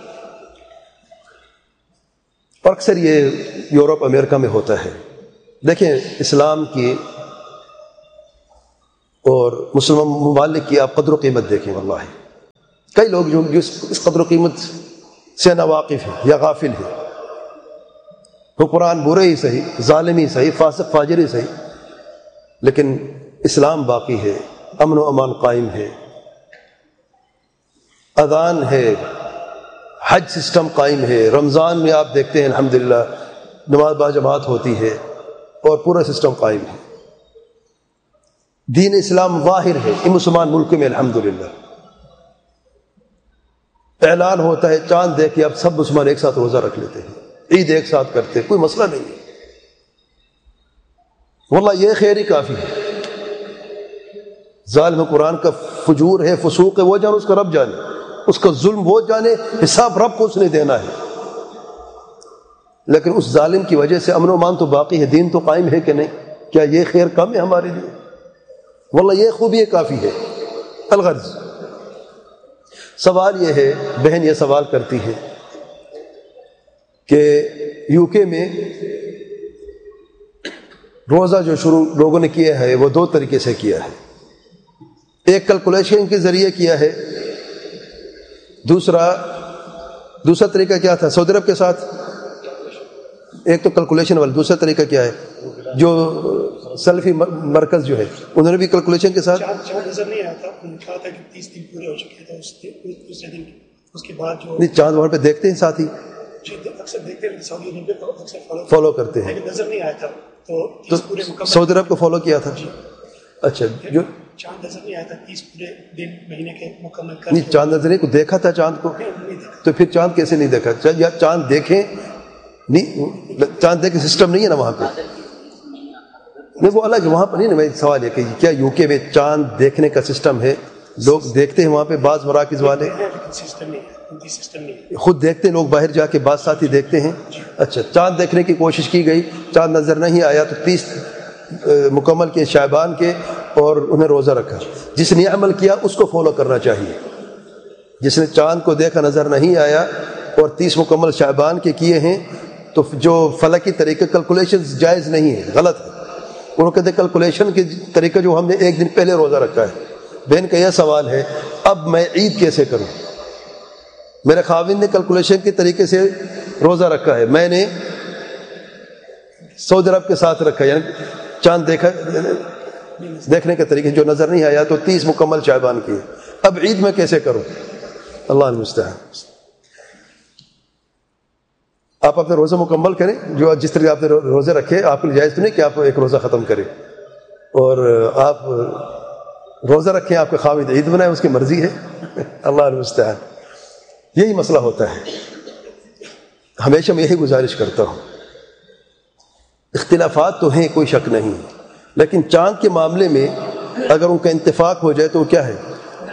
اور اکثر یہ یورپ امریکہ میں ہوتا ہے. دیکھیں اسلام کی اور مسلمان ممالک کی آپ قدر و قیمت دیکھیں. واللہ کئی لوگ جو اس قدر و قیمت سے ناواقف ہے یا غافل ہے. حکمران برے ہی صحیح، ظالم ہی صحیح، فاسق فاجر ہی صحیح، لیکن اسلام باقی ہے، امن و امان قائم ہے، اذان ہے، حج سسٹم قائم ہے، رمضان میں آپ دیکھتے ہیں الحمدللہ نماز باجماعت ہوتی ہے اور پورا سسٹم قائم ہے. دین اسلام ظاہر ہے ان مسلمان ملک میں الحمدللہ. اعلان ہوتا ہے چاند دیکھ کے اب سب مسلمان ایک ساتھ روزہ رکھ لیتے ہیں، عید ایک ساتھ کرتے ہیں، کوئی مسئلہ نہیں ہے. واللہ یہ خیر ہی کافی ہے. ظالم قرآن کا فجور ہے، فسوق ہے، وہ جانے، اس کا رب جانے، اس کا ظلم وہ جانے، حساب رب کو اس نے دینا ہے. لیکن اس ظالم کی وجہ سے امن و امان تو باقی ہے، دین تو قائم ہے کہ نہیں؟ کیا یہ خیر کم ہے ہمارے لیے؟ واللہ یہ خوبی کافی ہے. الغرض سوال یہ ہے، بہن یہ سوال کرتی ہے کہ یو کے میں روزہ جو شروع لوگوں نے کیا ہے وہ دو طریقے سے کیا ہے. ایک کیلکولیشن کے ذریعے کیا ہے، دوسرا طریقہ کیا تھا سعودی عرب کے ساتھ؟ ایک تو کیلکولیشن والا، دوسرا طریقہ کیا ہے جو سلفی مرکز جو ہے انہوں نے بھی کیلکولیشن کے ساتھ. چاند نظر نہیں آیا تھا، انہوں نے کہا تھا کہ 30 دن پورے ہو چکے تھے دوسرے دن، اس کے بعد جو نہیں چاند وہاں پہ دیکھتے ہیں ساتھی اکثر دیکھتے ہیں سعودی عرب کو اکثر فالو کرتے ہیں، لیکن نظر نہیں آیا تھا تو 30 پورے مکمل. سعودی عرب کو فالو کیا تھا. اچھا جو چاند نظر نہیں آیا تھا 30 پورے دن مہینے کے مکمل کر نہیں چاند نظر نہیں کو دیکھا تھا چاند کو، تو پھر چاند کیسے نہیں دیکھا؟ یا چاند دیکھیں نہیں، چاند دیکھیں سسٹم نہیں ہے نا وہاں پہ. نہیں وہ الگ وہاں پر نہیں نا. میرا سوال ہے کہ کیا یو کے میں چاند دیکھنے کا سسٹم ہے؟ لوگ دیکھتے ہیں وہاں پہ، بعض مراکز والے سسٹم نہیں ہے، خود دیکھتے ہیں، لوگ باہر جا کے بعض ساتھی دیکھتے ہیں. اچھا چاند دیکھنے کی کوشش کی گئی، چاند نظر نہیں آیا تو 30 مکمل کے شعبان کے اور انہیں روزہ رکھا. جس نے عمل کیا اس کو فالو کرنا چاہیے. جس نے چاند کو دیکھا نظر نہیں آیا اور 30 مکمل شعبان کے کیے ہیں تو جو فلکی طریقے کیلکولیشن جائز نہیں ہے، غلط ہے. انہوں کہتے ہیں کیلکولیشن کے طریقے جو ہم نے ایک دن پہلے روزہ رکھا ہے. بہن کا یہ سوال ہے اب میں عید کیسے کروں؟ میرے خاوند نے کیلکولیشن کے طریقے سے روزہ رکھا ہے، میں نے سعودی عرب کے ساتھ رکھا، یعنی چاند دیکھنے کے طریقے جو نظر نہیں آیا تو 30 مکمل شعبان کیے. اب عید میں کیسے کروں؟ اللہ المستعان. آپ اپنے روزہ مکمل کریں، جو جس طرح آپ نے روزے رکھے آپ کے لیے جائز تو نہیں کہ آپ ایک روزہ ختم کریں، اور آپ روزہ رکھیں، آپ کے خاوند عید بنائیں، اس کی مرضی ہے. اللہ المستعان. یہی مسئلہ ہوتا ہے. ہمیشہ میں یہی گزارش کرتا ہوں، اختلافات تو ہیں کوئی شک نہیں، لیکن چاند کے معاملے میں اگر ان کا اتفاق ہو جائے تو کیا ہے،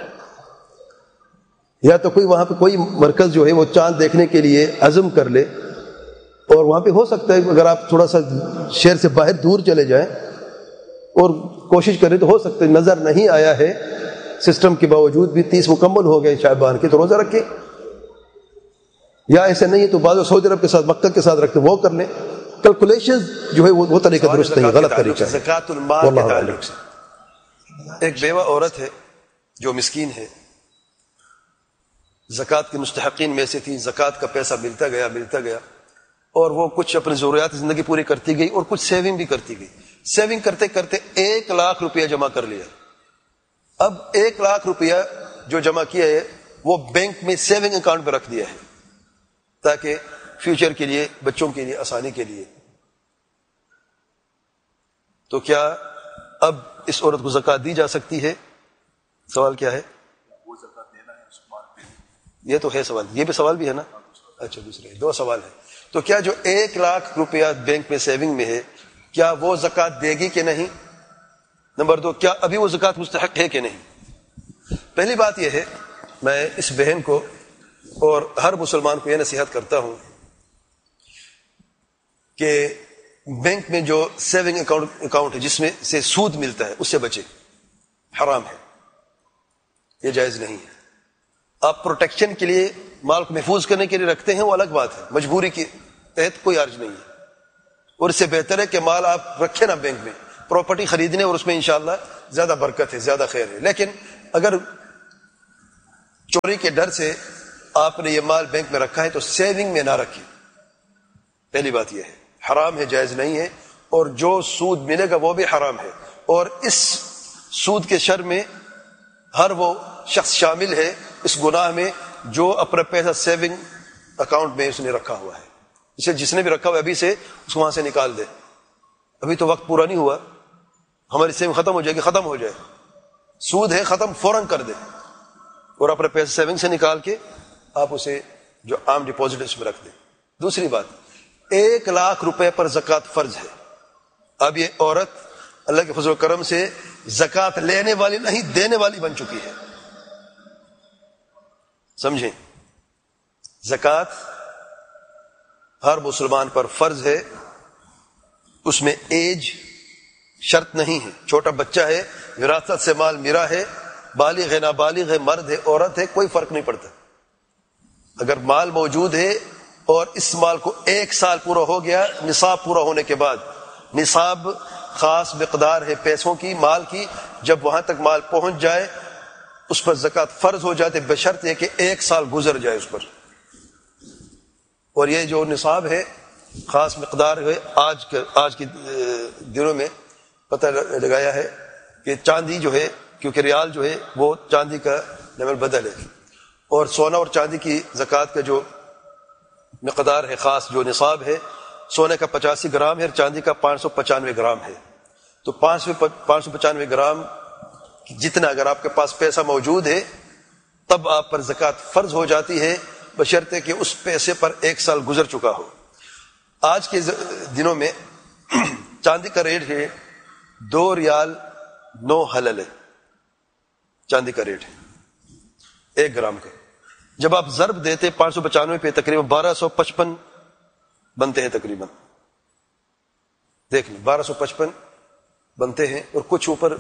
یا تو کوئی وہاں پہ کوئی مرکز جو ہے وہ چاند دیکھنے کے لیے عزم کر لے، اور وہاں پہ ہو سکتا ہے اگر آپ تھوڑا سا شہر سے باہر دور چلے جائیں اور کوشش کریں تو ہو سکتا ہے نظر نہیں آیا ہے سسٹم کے باوجود بھی 30 مکمل ہو گئے شعبان کے تو روزہ رکھیں. یا ایسے نہیں ہے تو بعض سعودی عرب کے ساتھ مکہ کے ساتھ رکھتے وہ کر لیں. کیلکولیشن جو ہے وہ طریقہ درست نہیں، غلط طریقہ ہے. زکوٰۃ المال کے تعلق سے ایک بیوہ عورت ہے جو مسکین ہے، زکوٰۃ کے مستحقین میں سے تھی، زکوٰۃ کا پیسہ ملتا گیا اور وہ کچھ اپنی ضروریات زندگی پوری کرتی گئی اور کچھ سیونگ بھی کرتی گئی. سیونگ کرتے کرتے 1 لاکھ روپیہ جمع کر لیا. اب 1 لاکھ روپیہ جو جمع کیا ہے وہ بینک میں سیونگ اکاؤنٹ پہ رکھ دیا ہے تاکہ فیوچر کے لیے، بچوں کے لیے، آسانی کے لیے. تو کیا اب اس عورت کو زکوٰۃ دی جا سکتی ہے؟ سوال کیا ہے؟ یہ تو ہے سوال، یہ بھی سوال بھی ہے نا. اچھا دوسرے 2 سوال ہیں. تو کیا جو 1 لاکھ روپیہ بینک میں سیونگ میں ہے کیا وہ زکوٰۃ دے گی کہ نہیں؟ نمبر 2، کیا ابھی وہ زکوٰۃ مستحق ہے کہ نہیں؟ پہلی بات یہ ہے، میں اس بہن کو اور ہر مسلمان کو یہ نصیحت کرتا ہوں کہ بینک میں جو سیونگ اکاؤنٹ ہے جس میں سے سود ملتا ہے اس سے بچے. حرام ہے، یہ جائز نہیں ہے. آپ پروٹیکشن کے لیے مال کو محفوظ کرنے کے لیے رکھتے ہیں وہ الگ بات ہے، مجبوری کے تحت کوئی حرج نہیں ہے، اور اس سے بہتر ہے کہ مال آپ رکھیں نا بینک میں، پراپرٹی خریدنے اور اس میں انشاءاللہ زیادہ برکت ہے، زیادہ خیر ہے. لیکن اگر چوری کے ڈر سے آپ نے یہ مال بینک میں رکھا ہے تو سیونگ میں نہ رکھیں. پہلی بات یہ ہے حرام ہے, جائز نہیں ہے, اور جو سود ملے گا وہ بھی حرام ہے. اور اس سود کے شر میں ہر وہ شخص شامل ہے اس گناہ میں جو اپنا پیسہ سیونگ اکاؤنٹ میں اس نے رکھا ہوا ہے. اسے جس نے بھی رکھا ہوا ہے ابھی سے اس کو وہاں سے نکال دے. ابھی تو وقت پورا نہیں ہوا, ہماری سیونگ ختم ہو جائے گی, ختم ہو جائے, سود ہے ختم, فوراً کر دے اور اپنے پیسے سیونگ سے نکال کے آپ اسے جو عام ڈپازٹ اس میں رکھ دیں. دوسری بات, 1,00,000 روپے پر زکوٰۃ فرض ہے. اب یہ عورت اللہ کے فضل و کرم سے زکوٰۃ لینے والی نہیں دینے والی بن چکی ہے. سمجھیں, زکوٰۃ ہر مسلمان پر فرض ہے, اس میں ایج شرط نہیں ہے. چھوٹا بچہ ہے, وراثت سے مال میرا ہے, بالغ ہے نابالغ ہے, مرد ہے عورت ہے, کوئی فرق نہیں پڑتا. اگر مال موجود ہے اور اس مال کو 1 سال پورا ہو گیا, نصاب پورا ہونے کے بعد, نصاب خاص مقدار ہے پیسوں کی, مال کی, جب وہاں تک مال پہنچ جائے اس پر زکوٰۃ فرض ہو جاتے, بشرط ہے کہ 1 سال گزر جائے اس پر. اور یہ جو نصاب ہے خاص مقدار ہے, آج کے دنوں میں پتہ لگایا ہے کہ چاندی جو ہے, کیونکہ ریال جو ہے وہ چاندی کا نمل بدل ہے, اور سونا اور چاندی کی زکوٰۃ کا جو مقدار ہے خاص جو نصاب ہے, سونے کا 85 گرام ہے اور چاندی کا 595 گرام ہے. تو 595 گرام جتنا اگر آپ کے پاس پیسہ موجود ہے تب آپ پر زکوٰۃ فرض ہو جاتی ہے, بشرطے کہ اس پیسے پر 1 سال گزر چکا ہو. آج کے دنوں میں چاندی کا ریٹ ہے 2 ریال 9 حلل ہے, چاندی کا ریٹ ہے 1 گرام کا. جب آپ ضرب دیتے 595 پہ تقریباً 1255 بنتے ہیں, تقریباً دیکھ لیں 1255 بنتے ہیں, اور کچھ اوپر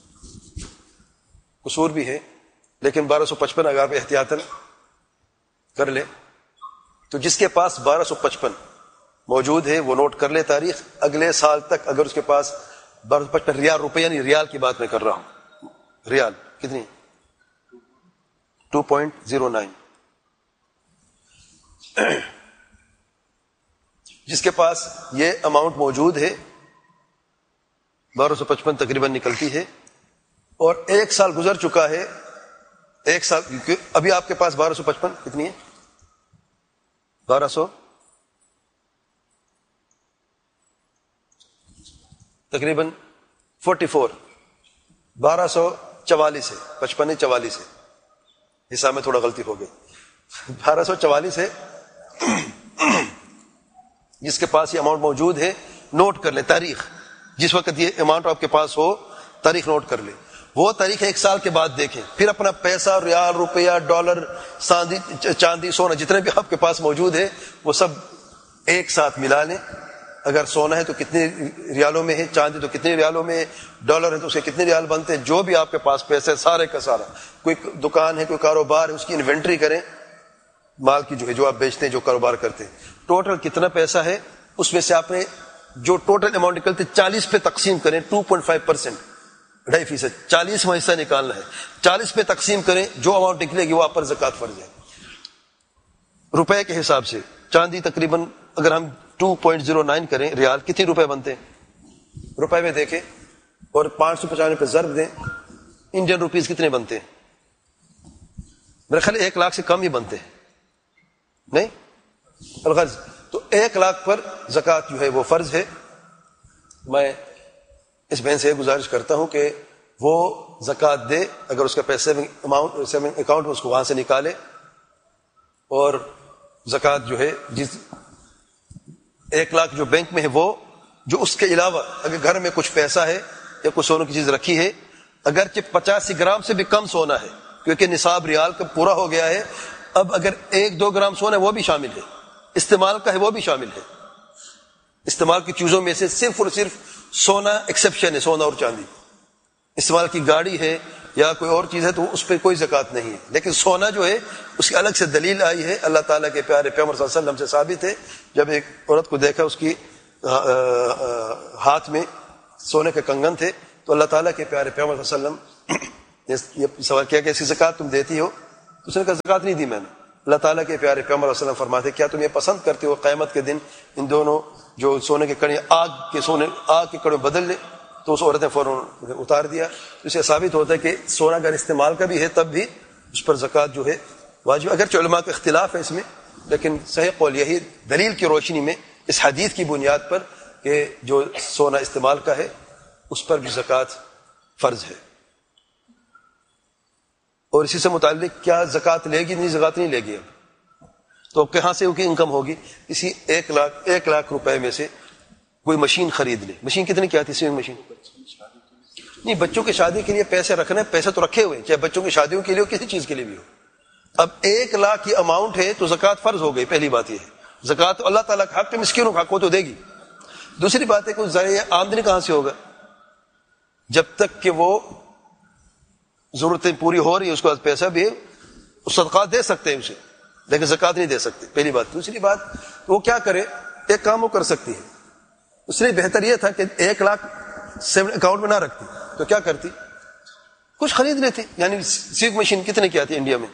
قصور بھی ہے, لیکن 1255 اگر آپ احتیاطاً کر لیں تو جس کے پاس 1255 موجود ہے وہ نوٹ کر لے تاریخ, اگلے سال تک اگر اس کے پاس 1255 ریال, روپیہ نہیں ریال کی بات میں کر رہا ہوں, ریال کتنی 2.09, جس کے پاس یہ اماؤنٹ موجود ہے 1255 تقریباً نکلتی ہے, اور 1 سال گزر چکا ہے, 1 سال, ابھی آپ کے پاس 1255 کتنی ہے 1200 تقریباً 44, 1244 ہے, 55 44 ہے, حساب میں تھوڑا غلطی ہو گئی, 1244 ہے. جس کے پاس یہ اماؤنٹ موجود ہے نوٹ کر لے تاریخ, جس وقت یہ اماؤنٹ آپ کے پاس ہو تاریخ نوٹ کر لے. وہ تاریخ 1 سال کے بعد دیکھیں, پھر اپنا پیسہ, ریال, روپیہ, ڈالر, چاندی, سونا جتنے بھی آپ کے پاس موجود ہے وہ سب ایک ساتھ ملا لیں. اگر سونا ہے تو کتنے ریالوں میں ہے, چاندی تو کتنے ریالوں میں ہے, ڈالر ہے تو اس کے کتنے ریال بنتے ہیں, جو بھی آپ کے پاس پیسے سارے کا سارا, کوئی دکان ہے, کوئی کاروبار ہے, اس کی انوینٹری کریں, مال کی جو ہے جو آپ بیچتے ہیں, جو کاروبار کرتے ہیں, ٹوٹل کتنا پیسہ ہے, اس میں سے آپ نے جو ٹوٹل اماؤنٹ نکلتے 40 پہ تقسیم کریں, 2.5%, 2.5%, 40واں حصہ نکالنا ہے, 40 پہ تقسیم کریں, جو اماؤنٹ نکلے گی وہ آپ پر زکوٰۃ فرض ہے. روپے کے حساب سے چاندی تقریباً اگر ہم 2.09 کریں ریال, کتنے روپے بنتے ہیں روپے میں دیکھیں, اور 595 پہ ضرب دیں, انڈین روپیز کتنے بنتے ہیں, میرے خیال 1 لاکھ سے کم ہی بنتے ہیں, نہیں الغرض. تو 1 لاکھ پر زکوٰۃ جو ہے وہ فرض ہے. میں اس بہن سے گزارش کرتا ہوں کہ وہ زکوٰۃ دے, اگر اس کا پیسہ سیونگ اکاؤنٹ میں اس کو وہاں سے نکالے, اور زکوٰۃ جو ہے جس 1 لاکھ جو بینک میں ہے وہ, جو اس کے علاوہ اگر گھر میں کچھ پیسہ ہے یا کچھ سونے کی چیز رکھی ہے, اگرچہ 85 گرام سے بھی کم سونا ہے کیونکہ نصاب ریال کا پورا ہو گیا ہے, اب اگر 1-2 گرام سونا ہے وہ بھی شامل ہے, استعمال کا ہے وہ بھی شامل ہے. استعمال کی چیزوں میں سے صرف اور صرف سونا ایکسیپشن ہے, سونا اور چاندی. استعمال کی گاڑی ہے یا کوئی اور چیز ہے تو اس پہ کوئی زکوٰۃ نہیں ہے, لیکن سونا جو ہے اس کی الگ سے دلیل آئی ہے, اللہ تعالیٰ کے پیارے پیغمبر صلی اللہ علیہ وسلم سے ثابت ہے. جب ایک عورت کو دیکھا اس کی ہاتھ میں سونے کے کنگن تھے, تو اللہ تعالیٰ کے پیارے پیغمبر صلی اللہ علیہ وسلم نے یہ سوال کیا کہ اس کی زکوٰۃ تم دیتی ہو؟ تو اس نے کہا زکوٰۃ نہیں دی میں نے. اللہ تعالیٰ کے پیارے پیغمبر صلی اللہ علیہ وسلم فرماتے کیا تم یہ پسند کرتے ہو قیامت کے دن ان دونوں جو سونے کے کڑے آگ کے کڑے بدل لے؟ تو اس عورت نے فوراً اتار دیا. اسے ثابت ہوتا ہے کہ سونا اگر استعمال کا بھی ہے تب بھی اس پر زکوٰۃ جو ہے واجب. اگرچہ علماء کا اختلاف ہے اس میں، لیکن صحیح قول یہی دلیل کی روشنی میں اس حدیث کی بنیاد پر کہ جو سونا استعمال کا ہے اس پر بھی زکوٰۃ فرض ہے. اور اسی سے متعلق کیا زکوٰۃ لے گی؟ نہیں، زکوٰۃ نہیں لے گی. اب تو کہاں سے کی انکم ہوگی؟ اسی 1 لاکھ روپے میں سے کوئی مشین خرید لے. مشین کتنے کی آتی ہے؟ سوئنگ مشین نہیں، بچوں کی شادی کے لیے پیسے رکھنا ہے، پیسے تو رکھے ہوئے چاہے بچوں کی شادیوں کے لیے ہو کسی چیز کے لیے بھی ہو. اب 1 لاکھ کی اماؤنٹ ہے تو زکوٰۃ فرض ہو گئی. پہلی بات یہ ہے زکوٰۃ اللہ تعالیٰ کا حق ہے، مسکینوں کا حق ہو تو دے گی. دوسری بات ہے کہ ذریعہ آمدنی کہاں سے ہوگا؟ جب تک کہ وہ ضرورتیں پوری ہو رہی ہے اس کو پیسہ بھی صدقات دے سکتے ہیں اسے، لیکن زکوٰۃ نہیں دے سکتے. پہلی بات. دوسری بات وہ کیا کرے؟ ایک کام وہ کر سکتی ہے، اس لیے بہتر یہ تھا کہ 1 لاکھ اکاؤنٹ میں نہ رکھتی تو کیا کرتی؟ کچھ خرید لیتی. یعنی سیک مشین کتنے کی آتی ہے انڈیا میں؟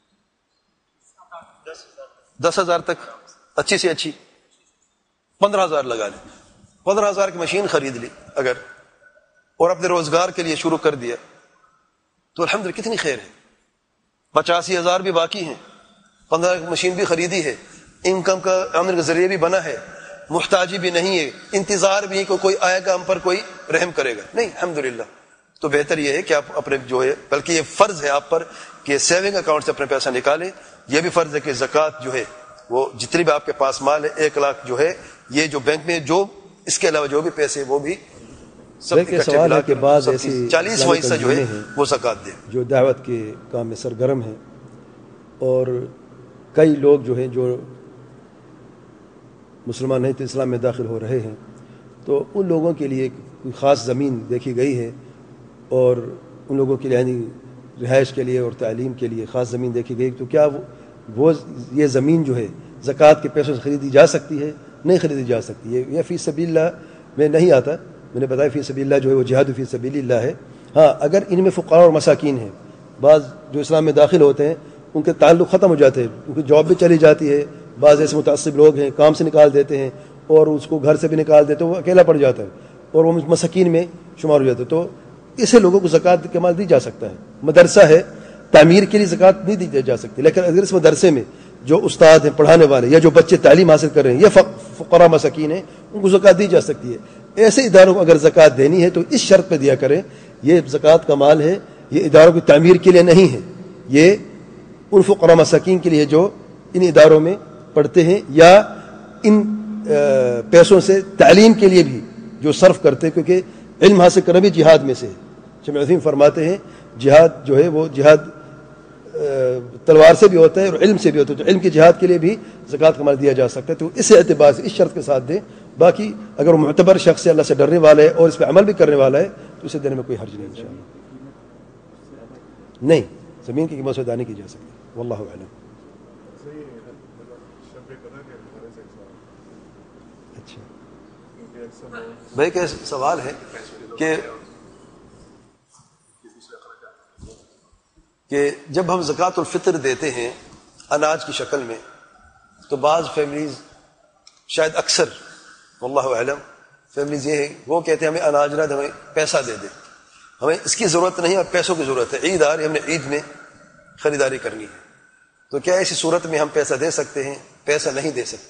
10,000 تک، اچھی سے اچھی 15,000 لگا لیں. 15,000 کی مشین خرید لی اگر، اور اپنے روزگار کے لیے شروع کر دیا تو الحمدللہ کتنی خیر ہے. 85,000 بھی باقی ہیں، 15 کی مشین بھی خریدی ہے، انکم کا آمدنی کا ذریعہ بھی بنا ہے، محتاجی بھی نہیں ہے، انتظار بھی ہے کہ کوئی آئے گا ہم پر کوئی رحم کرے گا. نہیں، الحمدللہ. تو بہتر یہ ہے کہ آپ اپنے جو ہے، بلکہ یہ فرض ہے آپ پر کہ سیونگ اکاؤنٹ سے اپنے پیسہ نکالیں. یہ بھی فرض ہے کہ زکوٰۃ جو ہے وہ جتنی بھی آپ کے پاس مال ہے 1 لاکھ جو ہے یہ جو بینک میں جو اس کے علاوہ جو بھی پیسے وہ بھی سب کے سوال ہے کہ بعض ایسی 40واں حصہ جو ہے وہ زکوٰۃ دے جو دعوت کے کام میں سرگرم ہیں، اور کئی لوگ جو ہیں جو مسلمان نہیں تو اسلام میں داخل ہو رہے ہیں، تو ان لوگوں کے لیے کوئی خاص زمین دیکھی گئی ہے، اور ان لوگوں کے لیے یعنی رہائش کے لیے اور تعلیم کے لیے خاص زمین دیکھی گئی. تو کیا وہ یہ زمین جو ہے زکوٰۃ کے پیسوں سے خریدی جا سکتی ہے؟ نہیں خریدی جا سکتی. یہ فی سبیل اللہ میں نہیں آتا. میں نے بتایا فی سبیل اللہ جو ہے وہ جہاد فی سبیل اللہ ہے. ہاں، اگر ان میں فقراء اور مساکین ہیں، بعض جو اسلام میں داخل ہوتے ہیں ان کے تعلق ختم ہو جاتے ہیں، ان کی جاب بھی چلی جاتی ہے. بعض ایسے متعصب لوگ ہیں کام سے نکال دیتے ہیں اور اس کو گھر سے بھی نکال دیتے ہیں، وہ اکیلا پڑ جاتا ہے اور وہ مساکین میں شمار ہو جاتا ہے. تو ایسے لوگوں کو زکوٰۃ کے مال دی جا سکتا ہے. مدرسہ ہے، تعمیر کے لیے زکوٰۃ نہیں دی جا سکتی، لیکن اگر اس مدرسے میں جو استاد ہیں پڑھانے والے یا جو بچے تعلیم حاصل کر رہے ہیں یہ فقراء مساکین ہیں، ان کو زکوٰۃ دی جا سکتی ہے. ایسے اداروں کو اگر زکوٰۃ دینی ہے تو اس شرط پہ دیا کریں یہ زکوٰۃ کا مال ہے، یہ اداروں کی تعمیر کے لیے نہیں ہے، یہ ان فقراء مساکین کے لیے جو ان اداروں میں پڑھتے ہیں یا ان پیسوں سے تعلیم کے لیے بھی جو صرف کرتے ہیں، کیونکہ علم حاصل کرنا بھی جہاد میں سے ہے. شمع عظیم فرماتے ہیں جہاد جو ہے وہ جہاد تلوار سے بھی ہوتا ہے اور علم سے بھی ہوتا ہے. تو علم کی جہاد کے لیے بھی زکوٰۃ کا مال دیا جا سکتا ہے. تو اس اعتبار سے اس شرط کے ساتھ دیں. باقی اگر وہ معتبر شخص ہے، اللہ سے ڈرنے والا ہے اور اس پہ عمل بھی کرنے والا ہے تو اسے دینے میں کوئی حرج نہیں انشاءاللہ. نہیں، زمین کی قیمت سے ادا نہیں کی جا سکتی. واللہ اعلم. اچھا بھائی کا سوال ہے کہ جب ہم زکوٰۃ الفطر دیتے ہیں اناج کی شکل میں تو بعض فیملیز، شاید اکثر واللہ اعلم فیملیز یہ ہے وہ کہتے ہیں ہمیں اناج نہ دے، ہمیں پیسہ دے دے، ہمیں اس کی ضرورت نہیں اور پیسوں کی ضرورت ہے، عید آ رہی ہے، ہم نے عید میں خریداری کرنی ہے. تو کیا ایسی صورت میں ہم پیسہ دے سکتے ہیں؟ پیسہ نہیں دے سکتے.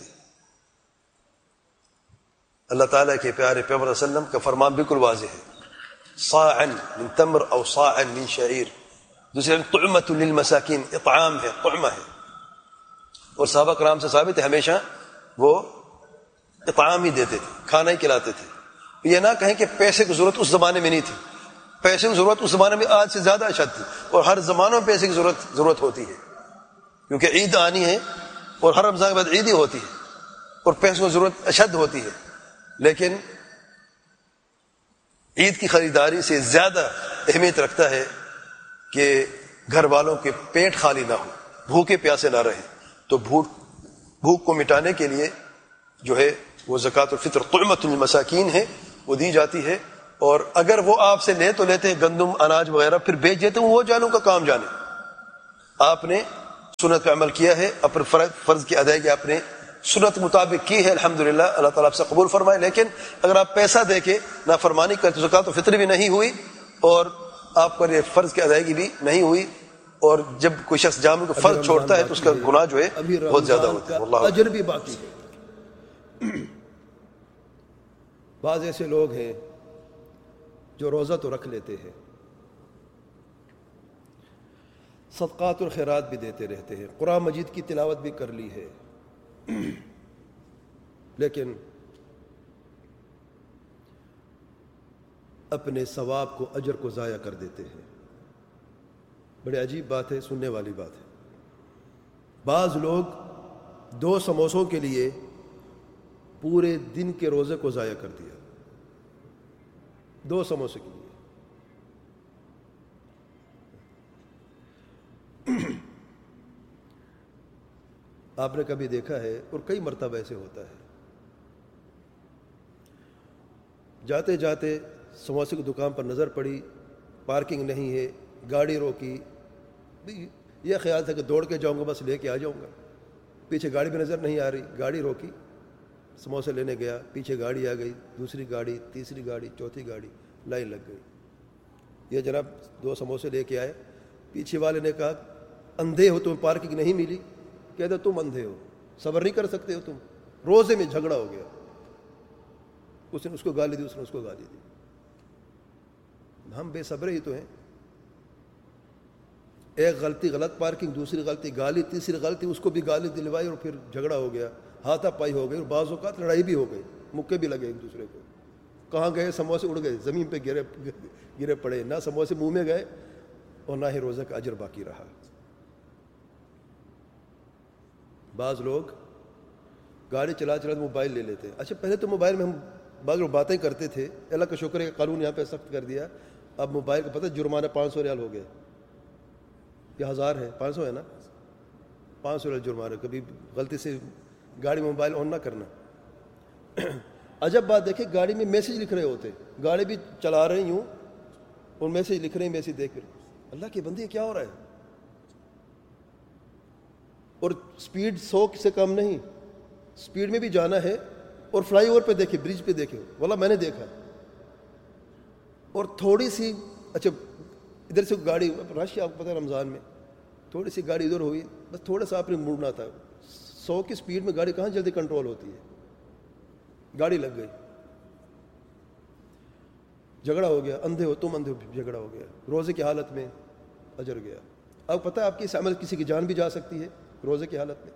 اللہ تعالیٰ کے پیارے پیغمبر صلی اللہ علیہ وسلم کا فرمان بالکل واضح ہے، صاعا من تمر او صاعا من شعیر. دوسرے طعمۃ للمساکین، اطعام ہے، طعمہ ہے. اور صحابہ کرام سے ثابت ہے ہمیشہ وہ اطعام ہی دیتے تھے، کھانا ہی کھلاتے تھے. یہ نہ کہیں کہ پیسے کی ضرورت اس زمانے میں نہیں تھی. پیسے کی ضرورت اس زمانے میں آج سے زیادہ اشد تھی، اور ہر زمانوں میں پیسے کی ضرورت ہوتی ہے، کیونکہ عید آنی ہے اور ہر رمضان کے بعد عید ہی ہوتی ہے اور پیسوں کی ضرورت اشد ہوتی ہے. لیکن عید کی خریداری سے زیادہ اہمیت رکھتا ہے کہ گھر والوں کے پیٹ خالی نہ ہو، بھوکے پیاسے نہ رہیں. تو بھوک کو مٹانے کے لیے جو ہے وہ زکوٰۃ الفطر طعمۃ للمساکین ہے، وہ دی جاتی ہے. اور اگر وہ آپ سے لے تو لیتے ہیں گندم اناج وغیرہ، پھر بیچ دیتے ہیں، وہ جانوں کا کام جانے. آپ نے سنت پہ عمل کیا ہے، اپنے فرض کی ادائیگی آپ نے سنت مطابق کی ہے، الحمدللہ، اللہ تعالیٰ آپ سے قبول فرمائے. لیکن اگر آپ پیسہ دے کے نافرمانی کرتے، زکات الفطر بھی نہیں ہوئی اور آپ پر یہ فرض کی ادائیگی بھی نہیں ہوئی، اور جب کوئی شخص جامع کو فرض چھوڑتا ہے تو اس کا گناہ جو ہے بہت زیادہ ہوتا ہے. واللہ اجر بھی باقی ہے. بعض ایسے لوگ ہیں جو روزہ تو رکھ لیتے ہیں، صدقات اور خیرات بھی دیتے رہتے ہیں، قرآن مجید کی تلاوت بھی کر لی ہے، لیکن اپنے ثواب کو، اجر کو ضائع کر دیتے ہیں. بڑی عجیب بات ہے، سننے والی بات ہے. بعض لوگ 2 سموسوں کے لیے پورے دن کے روزے کو ضائع کر دیا. 2 سموسے کے لیے. آپ نے کبھی دیکھا ہے، اور کئی مرتبہ ایسے ہوتا ہے، جاتے جاتے سموسے کی دکان پر نظر پڑی، پارکنگ نہیں ہے، گاڑی روکی، یہ خیال تھا کہ دوڑ کے جاؤں گا، بس لے کے آ جاؤں گا. پیچھے گاڑی بھی نظر نہیں آ رہی، گاڑی روکی، سموسے لینے گیا، پیچھے گاڑی آ گئی، دوسری گاڑی، تیسری گاڑی، چوتھی گاڑی، لائن لگ گئی. یہ جناب 2 سموسے لے کے آئے. پیچھے والے نے کہا اندھے ہو، تمہیں پارکنگ نہیں ملی؟ کہتے تم اندھے ہو، صبر نہیں کر سکتے ہو تم. روزے میں جھگڑا ہو گیا. اس نے اس کو گالی دی، اس نے اس کو گالی دی. ہم بے صبر ہی تو ہیں. ایک غلطی غلط پارکنگ، دوسری غلطی گالی، تیسری غلطی اس کو بھی گالی دلوائی، اور پھر جھگڑا ہو گیا، ہاتھا پائی ہو گئی، اور بعض اوقات لڑائی بھی ہو گئی، مکے بھی لگے ایک دوسرے کو. کہاں گئے؟ سموسے اڑ گئے، زمین پہ گرے پڑے. نہ سموسے منہ میں گئے اور نہ ہی روزہ کا اجر باقی رہا. بعض لوگ گاڑی چلا چلا موبائل لے لیتے. اچھا پہلے تو موبائل میں ہم بعض لوگ باتیں کرتے تھے، اللہ کا شکر ہے کہ قانون یہاں پہ سخت کر دیا. اب موبائل کا پتہ جرمانہ 500 ریال ہو گئے، یہ 1000 ہے، 500 ہے نا، 500 ریال جرمانہ. کبھی غلطی سے گاڑی میں موبائل آن نہ کرنا. عجب بات دیکھیں، گاڑی میں میسیج لکھ رہے ہوتے، گاڑی بھی چلا رہے ہوں اور میسیج لکھ رہے ہیں، میسیج دیکھ رہے. اللہ کے بندے کیا ہو رہا ہے؟ اور سپیڈ 100 سے کم نہیں، سپیڈ میں بھی جانا ہے. اور فلائی اوور پہ دیکھے، برج پہ دیکھے، واللہ میں نے دیکھا. اور تھوڑی سی، اچھا ادھر سے گاڑی رش ہے، آپ کو پتہ ہے رمضان میں تھوڑی سی گاڑی ادھر ہوئی، بس تھوڑا سا آپ نے مڑنا تھا. 100 کی سپیڈ میں گاڑی کہاں جلدی کنٹرول ہوتی ہے؟ گاڑی لگ گئی، جھگڑا ہو گیا. اندھے ہو تم، اندھے ہو، جھگڑا ہو گیا. روزے کی حالت میں اجر گیا. اب پتہ ہے آپ کی اس عمل کسی کی جان بھی جا سکتی ہے روزے کی حالت میں.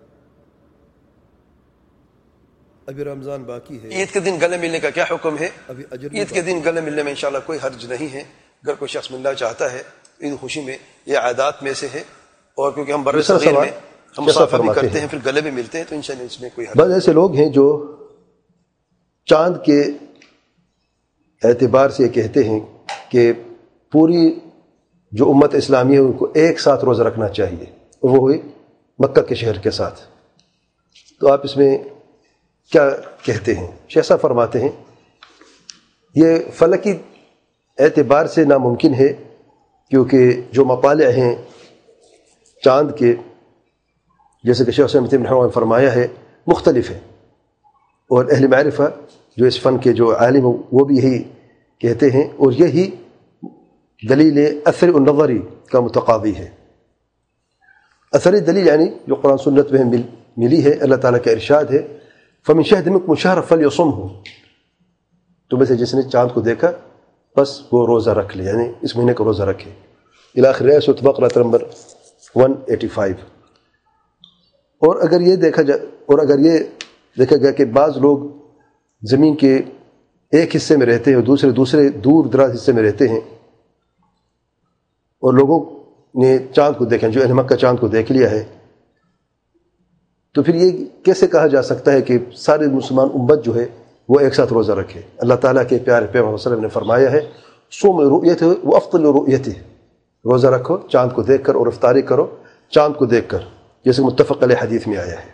ابھی رمضان باقی ہے. عید کے دن گلے ملنے کا کیا حکم ہے؟ ابھی اجر عید کے دن گلے ملنے میں انشاءاللہ کوئی حرج نہیں ہے. اگر کوئی شخص ملنا چاہتا ہے عید خوشی میں، یہ عادات میں سے ہے، اور کیونکہ ہم بر صغیر میں ہم مصافحہ بھی کرتے ہیں، پھر گلے بھی ملتے ہیں، تو انشاءاللہ اس میں کوئی حرج. بعض ایسے لوگ ہیں جو چاند کے اعتبار سے یہ کہتے ہیں کہ پوری جو امت اسلامی ہے ان کو ایک ساتھ روزہ رکھنا چاہیے، وہ ہوئی مکہ کے شہر کے ساتھ. تو آپ اس میں کیا کہتے ہیں؟ شیخ صاحب فرماتے ہیں یہ فلکی اعتبار سے ناممکن ہے، کیونکہ جو مطالع ہیں چاند کے، جیسے کہ شیخ صاحب نے فرمایا ہے، مختلف ہے. اور اہل معرفہ جو اس فن کے جو عالم وہ بھی یہی کہتے ہیں، اور یہی دلیل اثر النظری کا متقاضی ہے. اثری دلیل یعنی جو قرآن سنت میں ملی ہے، اللہ تعالیٰ کا ارشاد ہے فَمِن شَهِدَ مِنكُمُ الشَّهْرَ فَلْيَصُمْهُ، تو میں سے جس نے چاند کو دیکھا بس وہ روزہ رکھ لے، یعنی اس مہینے کا روزہ رکھے. الی آخر سورۃ بقرہ نمبر 185. اور اگر یہ دیکھا گیا کہ بعض لوگ زمین کے ایک حصے میں رہتے ہیں اور دوسرے دور دراز حصے میں رہتے ہیں، اور لوگوں نے چاند کو دیکھا، جو اہل مکہ چاند کو دیکھ لیا ہے، تو پھر یہ کیسے کہا جا سکتا ہے کہ سارے مسلمان امت جو ہے وہ ایک ساتھ روزہ رکھے؟ اللہ تعالیٰ کے پیارے پیغمبر صلی اللہ علیہ وسلم نے فرمایا ہے صوم رؤیتہ وافطر رؤیتہ، روزہ رکھو چاند کو دیکھ کر اور افطاری کرو چاند کو دیکھ کر، جیسے متفق علیہ حدیث میں آیا ہے.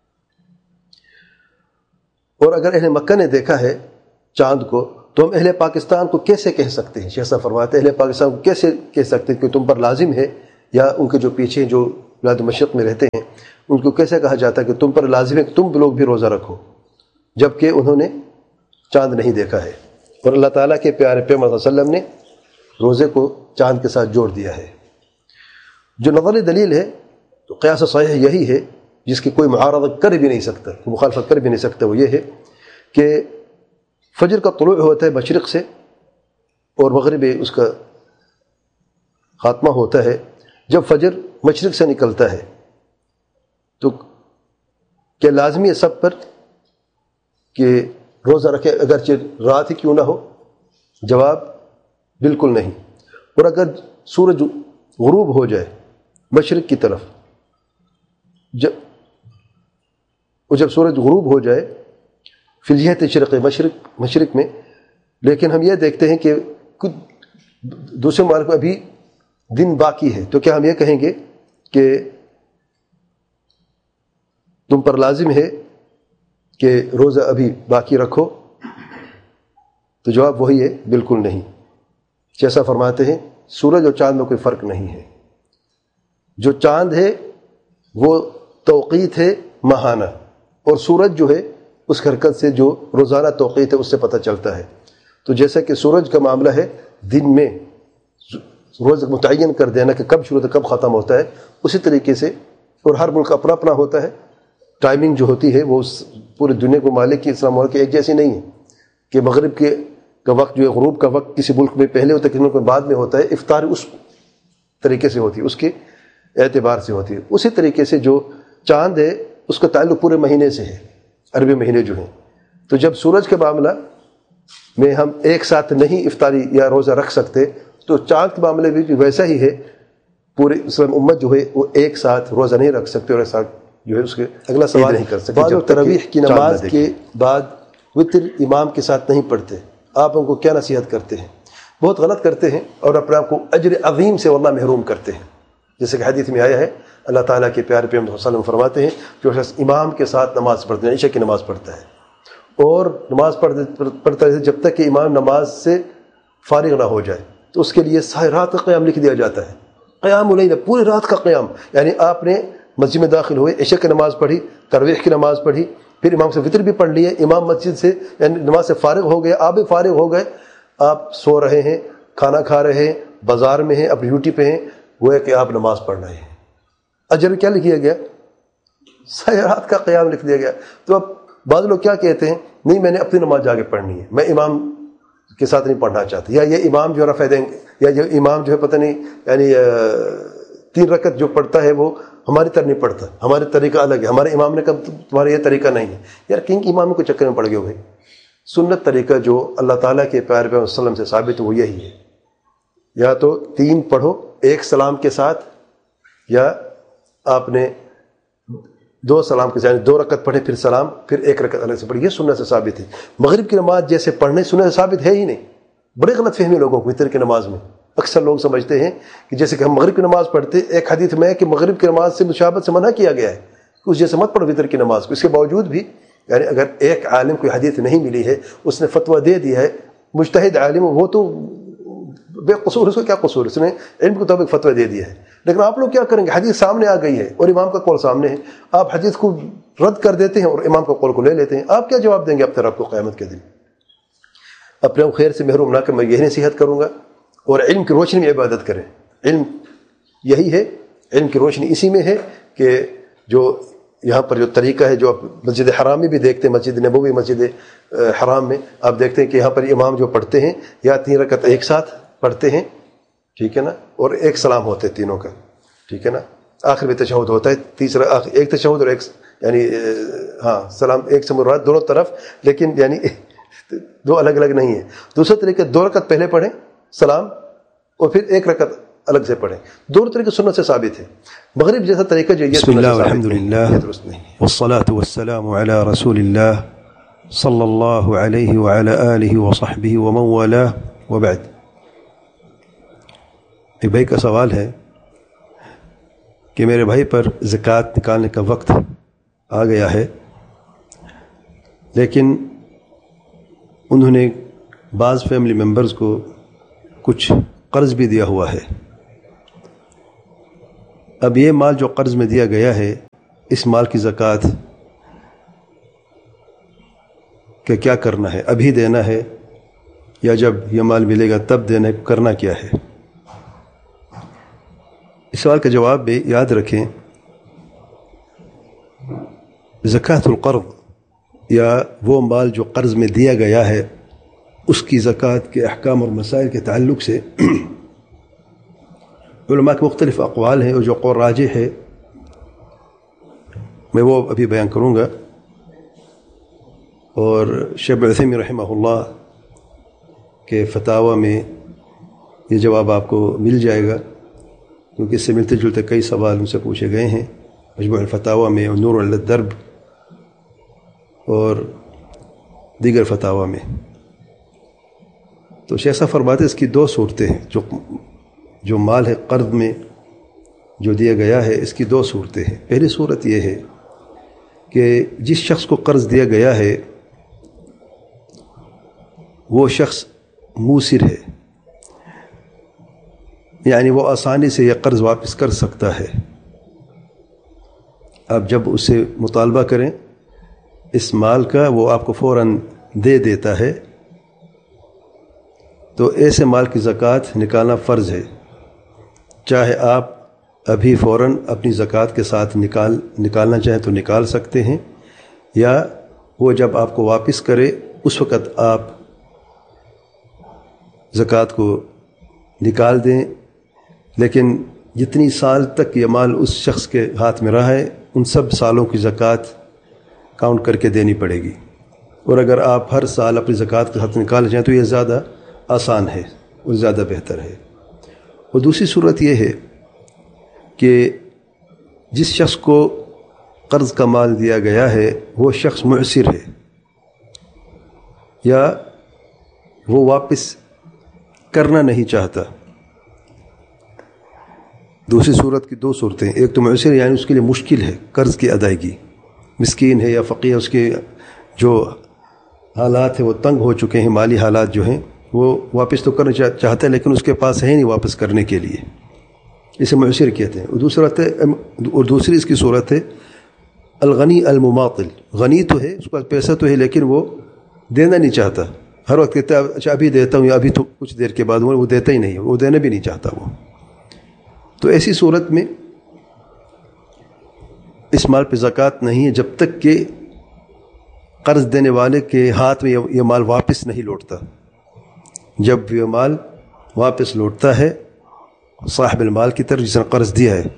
اور اگر اہل مکہ نے دیکھا ہے چاند کو تو ہم اہل پاکستان کو کیسے کہہ سکتے ہیں؟ شیخ صاحب فرماتے ہیں اہل پاکستان کو کیسے کہہ سکتے ہیں کہ تم پر لازم ہے، یا ان کے جو پیچھے جو بلاد مشرق میں رہتے ہیں ان کو کیسے کہا جاتا ہے کہ تم پر لازم ہے کہ تم لوگ بھی روزہ رکھو، جبکہ انہوں نے چاند نہیں دیکھا ہے، اور اللہ تعالیٰ کے پیارے پیغمبر صلی اللہ علیہ وسلم نے روزے کو چاند کے ساتھ جوڑ دیا ہے۔ جو نظری دلیل ہے تو قیاس صحیح یہی ہے، جس کی کوئی معارضہ کر بھی نہیں سکتا، کوئی مخالفت کر بھی نہیں سکتا، وہ یہ ہے کہ فجر کا طلوع ہوتا ہے مشرق سے اور مغرب اس کا خاتمہ ہوتا ہے جب فجر مشرق سے نکلتا ہے۔ تو کیا لازمی ہے سب پر کہ روزہ رکھے اگرچہ رات ہی کیوں نہ ہو؟ جواب بالکل نہیں۔ اور اگر سورج غروب ہو جائے مشرق کی طرف، جب سورج غروب ہو جائے فی الجہت شرق مشرق میں، لیکن ہم یہ دیکھتے ہیں کہ کچھ دوسرے ممالک میں ابھی دن باقی ہے، تو کیا ہم یہ کہیں گے کہ تم پر لازم ہے کہ روزہ ابھی باقی رکھو؟ تو جواب وہی ہے، بالکل نہیں۔ جیسا فرماتے ہیں سورج اور چاند میں کوئی فرق نہیں ہے، جو چاند ہے وہ توقیت ہے ماہانہ، اور سورج جو ہے اس حرکت سے جو روزانہ توقیت ہے اس سے پتہ چلتا ہے۔ تو جیسا کہ سورج کا معاملہ ہے دن میں روز متعین کر دینا کہ کب شروع ہوتا ہے کب ختم ہوتا ہے، اسی طریقے سے، اور ہر ملک اپنا اپنا ہوتا ہے، ٹائمنگ جو ہوتی ہے وہ پورے دنیا کو مالک کی اسلام ملک ایک جیسی نہیں ہے کہ مغرب کا وقت جو ہے غروب کا وقت کسی ملک میں پہلے ہوتا ہے کسی ملک میں بعد میں ہوتا ہے، افطار اس طریقے سے ہوتی ہے، اس کے اعتبار سے ہوتی ہے۔ اسی طریقے سے جو چاند ہے اس کا تعلق پورے مہینے سے ہے، عربی مہینے جو ہیں۔ تو جب سورج کے معاملہ میں ہم ایک ساتھ نہیں افطاری یا روزہ رکھ سکتے، تو چاند کے معاملے میں بھی ویسا ہی ہے، پورے اسلام امت جو ہے وہ ایک ساتھ روزہ نہیں رکھ سکتے، اور ایک ساتھ جو ہے اس کے اگلا سوال نہیں کر سکتے۔ بعض تراویح کی نماز کے بعد وتر امام کے ساتھ نہیں پڑھتے، آپ ان کو کیا نصیحت کرتے ہیں؟ بہت غلط کرتے ہیں، اور اپنے آپ کو اجر عظیم سے واللہ محروم کرتے ہیں۔ جیسے کہ حدیث میں آیا ہے، اللہ تعالیٰ کے پیارے پیغمبر صلی اللہ علیہ وسلم فرماتے ہیں جو شخص امام کے ساتھ نماز پڑھتے ہیں، عشاء کی نماز پڑھتا ہے اور نماز پڑھتا ہے جب تک کہ امام نماز سے فارغ نہ ہو جائے، تو اس کے لیے ساری رات کا قیام لکھ دیا جاتا ہے، قیام اللیل، پوری رات کا قیام۔ یعنی آپ نے مسجد میں داخل ہوئے، عشاء کی نماز پڑھی، تراویح کی نماز پڑھی، پھر امام سے وتر بھی پڑھ لیے، امام مسجد سے یعنی نماز سے فارغ ہو گئے، آپ بھی فارغ ہو گئے، آپ سو رہے ہیں، کھانا کھا رہے ہیں، بازار میں ہیں، اپنی ڈیوٹی پہ ہیں، وہ ہے کہ آپ نماز پڑھ رہے ہیں۔ اجر کیا لکھ دیا گیا؟ ساری رات کا قیام لکھ دیا گیا۔ تو اب بعض لوگ کیا کہتے ہیں، نہیں میں نے اپنی نماز جا کے پڑھنی ہے، میں امام کے ساتھ نہیں پڑھنا چاہتا، یا یہ امام جو رفع دیں گے، یا یہ امام جو ہے پتہ نہیں یعنی 3 رکعت جو پڑھتا ہے وہ ہماری طرح نہیں پڑھتا، ہمارے طریقہ الگ ہے، ہمارے امام نے کہا تمہارا یہ طریقہ نہیں ہے۔ یار کنگ امام کو چکر میں پڑ گئے ہو بھائی۔ سنت طریقہ جو اللہ تعالیٰ کے پیارے پیغمبر صلی اللہ علیہ وسلم سے ثابت ہے وہ یہی ہے، یا تو 3 پڑھو ایک سلام کے ساتھ، یا آپ نے 2 سلام کے ساتھ 2 رکعت پڑھے پھر سلام، پھر 1 رکعت الگ سے پڑھی، یہ سنت سے ثابت ہے۔ مغرب کی نماز جیسے پڑھنے سنت سے ثابت ہے ہی نہیں۔ بڑے غلط فہمی لوگوں کو وتر کی نماز میں، اکثر لوگ سمجھتے ہیں کہ جیسے کہ ہم مغرب کی نماز پڑھتے، ایک حدیث میں ہے کہ مغرب کی نماز سے مشابہت سے منع کیا گیا ہے، اس جیسے مت پڑھو وتر کی نماز کو۔ اس کے باوجود بھی یعنی اگر ایک عالم کوئی حدیث نہیں ملی ہے، اس نے فتویٰ دے دیا ہے، مجتہد عالم، وہ تو بے قصور، اس کو کیا قصور، اس نے علم کے مطابق فتویٰ دے دیا ہے۔ لیکن آپ لوگ کیا کریں گے، حدیث سامنے آ گئی ہے اور امام کا قول سامنے ہے، آپ حدیث کو رد کر دیتے ہیں اور امام کا قول کو لے لیتے ہیں، آپ کیا جواب دیں گے اپنے رب کو قیامت کے دن؟ اپنے خیر سے محروم نہ کر، میں یہی نصیحت کروں گا، اور علم کی روشنی میں عبادت کریں۔ علم یہی ہے، علم کی روشنی اسی میں ہے کہ جو یہاں پر جو طریقہ ہے، جو مسجد حرام میں بھی دیکھتے ہیں، مسجد نبوی، مسجد حرام میں آپ دیکھتے ہیں کہ یہاں پر امام جو پڑھتے ہیں یا 3 رکعت ایک ساتھ پڑھتے ہیں، ٹھیک ہے نا، اور ایک سلام ہوتے ہیں تینوں کا، ٹھیک ہے نا، آخر میں تشہد ہوتا ہے، تیسرا ایک تشہد اور ایک یعنی سلام، ایک سے مراد دونوں طرف، لیکن یعنی 2 الگ الگ نہیں ہے۔ دوسرا طریقہ 2 رکعت پہلے پڑھیں سلام، اور پھر 1 رکعت الگ سے پڑھیں، دونوں طریقے سنت سے ثابت ہے۔ مغرب جیسا طریقہ جو بسم اللہ والحمد للہ والصلاة والسلام علی رسول اللہ صلی اللہ علیہ وعلی آلہ وصحبہ ومن والاه وبعد۔ ایک بھائی کا سوال ہے کہ میرے بھائی پر زکوٰۃ نکالنے کا وقت آ گیا ہے، لیکن انہوں نے بعض فیملی ممبرز کو کچھ قرض بھی دیا ہوا ہے، اب یہ مال جو قرض میں دیا گیا ہے، اس مال کی زکوٰۃ کہ کیا کرنا ہے؟ ابھی دینا ہے یا جب یہ مال ملے گا تب دینا ہے؟ کرنا کیا ہے؟ اس سوال کا جواب بھی یاد رکھیں، زکوٰۃ القرض یا وہ مال جو قرض میں دیا گیا ہے اس کی زکوٰۃ کے احکام اور مسائل کے تعلق سے علماء کے مختلف اقوال ہیں، اور جو قول راجح ہے میں وہ ابھی بیان کروں گا، اور شیخ ابن عثیمین رحمہ اللہ کے فتاوی میں یہ جواب آپ کو مل جائے گا، کیونکہ اس سے ملتے جلتے کئی سوال ان سے پوچھے گئے ہیں مجموع الفتاوی میں، اور نور علی الدرب اور دیگر فتاوی میں۔ تو شیخ صاحب فرماتے اس کی دو صورتیں ہیں، جو مال ہے قرض میں جو دیا گیا ہے اس کی دو صورتیں ہیں۔ پہلی صورت یہ ہے کہ جس شخص کو قرض دیا گیا ہے وہ شخص موسر ہے، یعنی وہ آسانی سے یہ قرض واپس کر سکتا ہے۔ آپ جب اسے مطالبہ کریں اس مال کا، وہ آپ کو فوراً دے دیتا ہے، تو ایسے مال کی زکوٰۃ نکالنا فرض ہے، چاہے آپ ابھی فوراً اپنی زکوٰۃ کے ساتھ نکالنا چاہیں تو نکال سکتے ہیں، یا وہ جب آپ کو واپس کرے اس وقت آپ زکوٰۃ کو نکال دیں، لیکن جتنی سال تک یہ مال اس شخص کے ہاتھ میں رہا ہے ان سب سالوں کی زکوٰۃ کاؤنٹ کر کے دینی پڑے گی۔ اور اگر آپ ہر سال اپنی زکوٰۃ کے ساتھ نکال جائیں تو یہ زیادہ آسان ہے اور زیادہ بہتر ہے۔ اور دوسری صورت یہ ہے کہ جس شخص کو قرض کا مال دیا گیا ہے وہ شخص معسر ہے، یا وہ واپس کرنا نہیں چاہتا۔ دوسری صورت کی دو صورتیں، ایک تو معسر یعنی اس کے لیے مشکل ہے قرض کی ادائیگی، مسکین ہے یا فقیر، اس کے جو حالات ہیں وہ تنگ ہو چکے ہیں، مالی حالات جو ہیں وہ واپس تو کرنا چاہتا ہے لیکن اس کے پاس ہے نہیں واپس کرنے کے لیے، اسے معسر کہتے ہیں۔ اور دوسری اس کی صورت ہے الغنی المماطل، غنی تو ہے، اس کے پاس پیسہ تو ہے لیکن وہ دینا نہیں چاہتا، ہر وقت کہتا ہے اچھا ابھی دیتا ہوں یا ابھی تو کچھ دیر کے بعد، وہ دیتا ہی نہیں ہے، وہ دینا بھی نہیں چاہتا وہ۔ تو ایسی صورت میں اس مال پہ زکوٰۃ نہیں ہے جب تک کہ قرض دینے والے کے ہاتھ میں یہ مال واپس نہیں لوٹتا۔ جب یہ مال واپس لوٹتا ہے صاحب المال کی طرف جس نے قرض دیا ہے،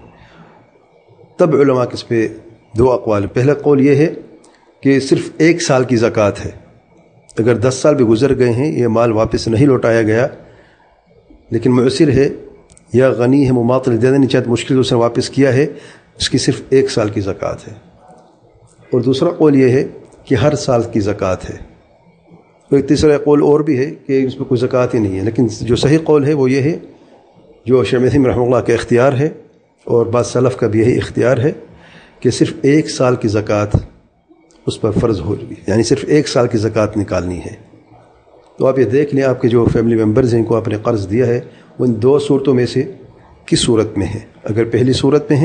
تب علماء کے اس پہ دو اقوال۔ پہلا قول یہ ہے کہ صرف 1 سال کی زکوٰۃ ہے، اگر 10 سال بھی گزر گئے ہیں یہ مال واپس نہیں لوٹایا گیا لیکن معسر ہے یا غنی ہے، مماطل دینا نہیں چاہتا، مشکل اس نے واپس کیا ہے، اس کی صرف 1 سال کی زکوٰۃ ہے۔ اور دوسرا قول یہ ہے کہ ہر سال کی زکوٰۃ ہے۔ ایک تیسرا قول اور بھی ہے کہ اس پہ کوئی زکوٰۃ ہی نہیں ہے، لیکن جو صحیح قول ہے وہ یہ ہے جو شیخ عثیمین رحمہ اللہ کا اختیار ہے اور بعض سلف کا بھی یہی اختیار ہے کہ صرف 1 سال کی زکوٰۃ اس پر فرض ہوگی، یعنی صرف 1 سال کی زکوٰۃ نکالنی ہے۔ تو آپ یہ دیکھ لیں آپ کے جو فیملی ممبرز ہیں ان کو آپ نے قرض دیا ہے ان 2 صورتوں میں سے کس صورت میں ہے۔ اگر پہلی صورت میں ہے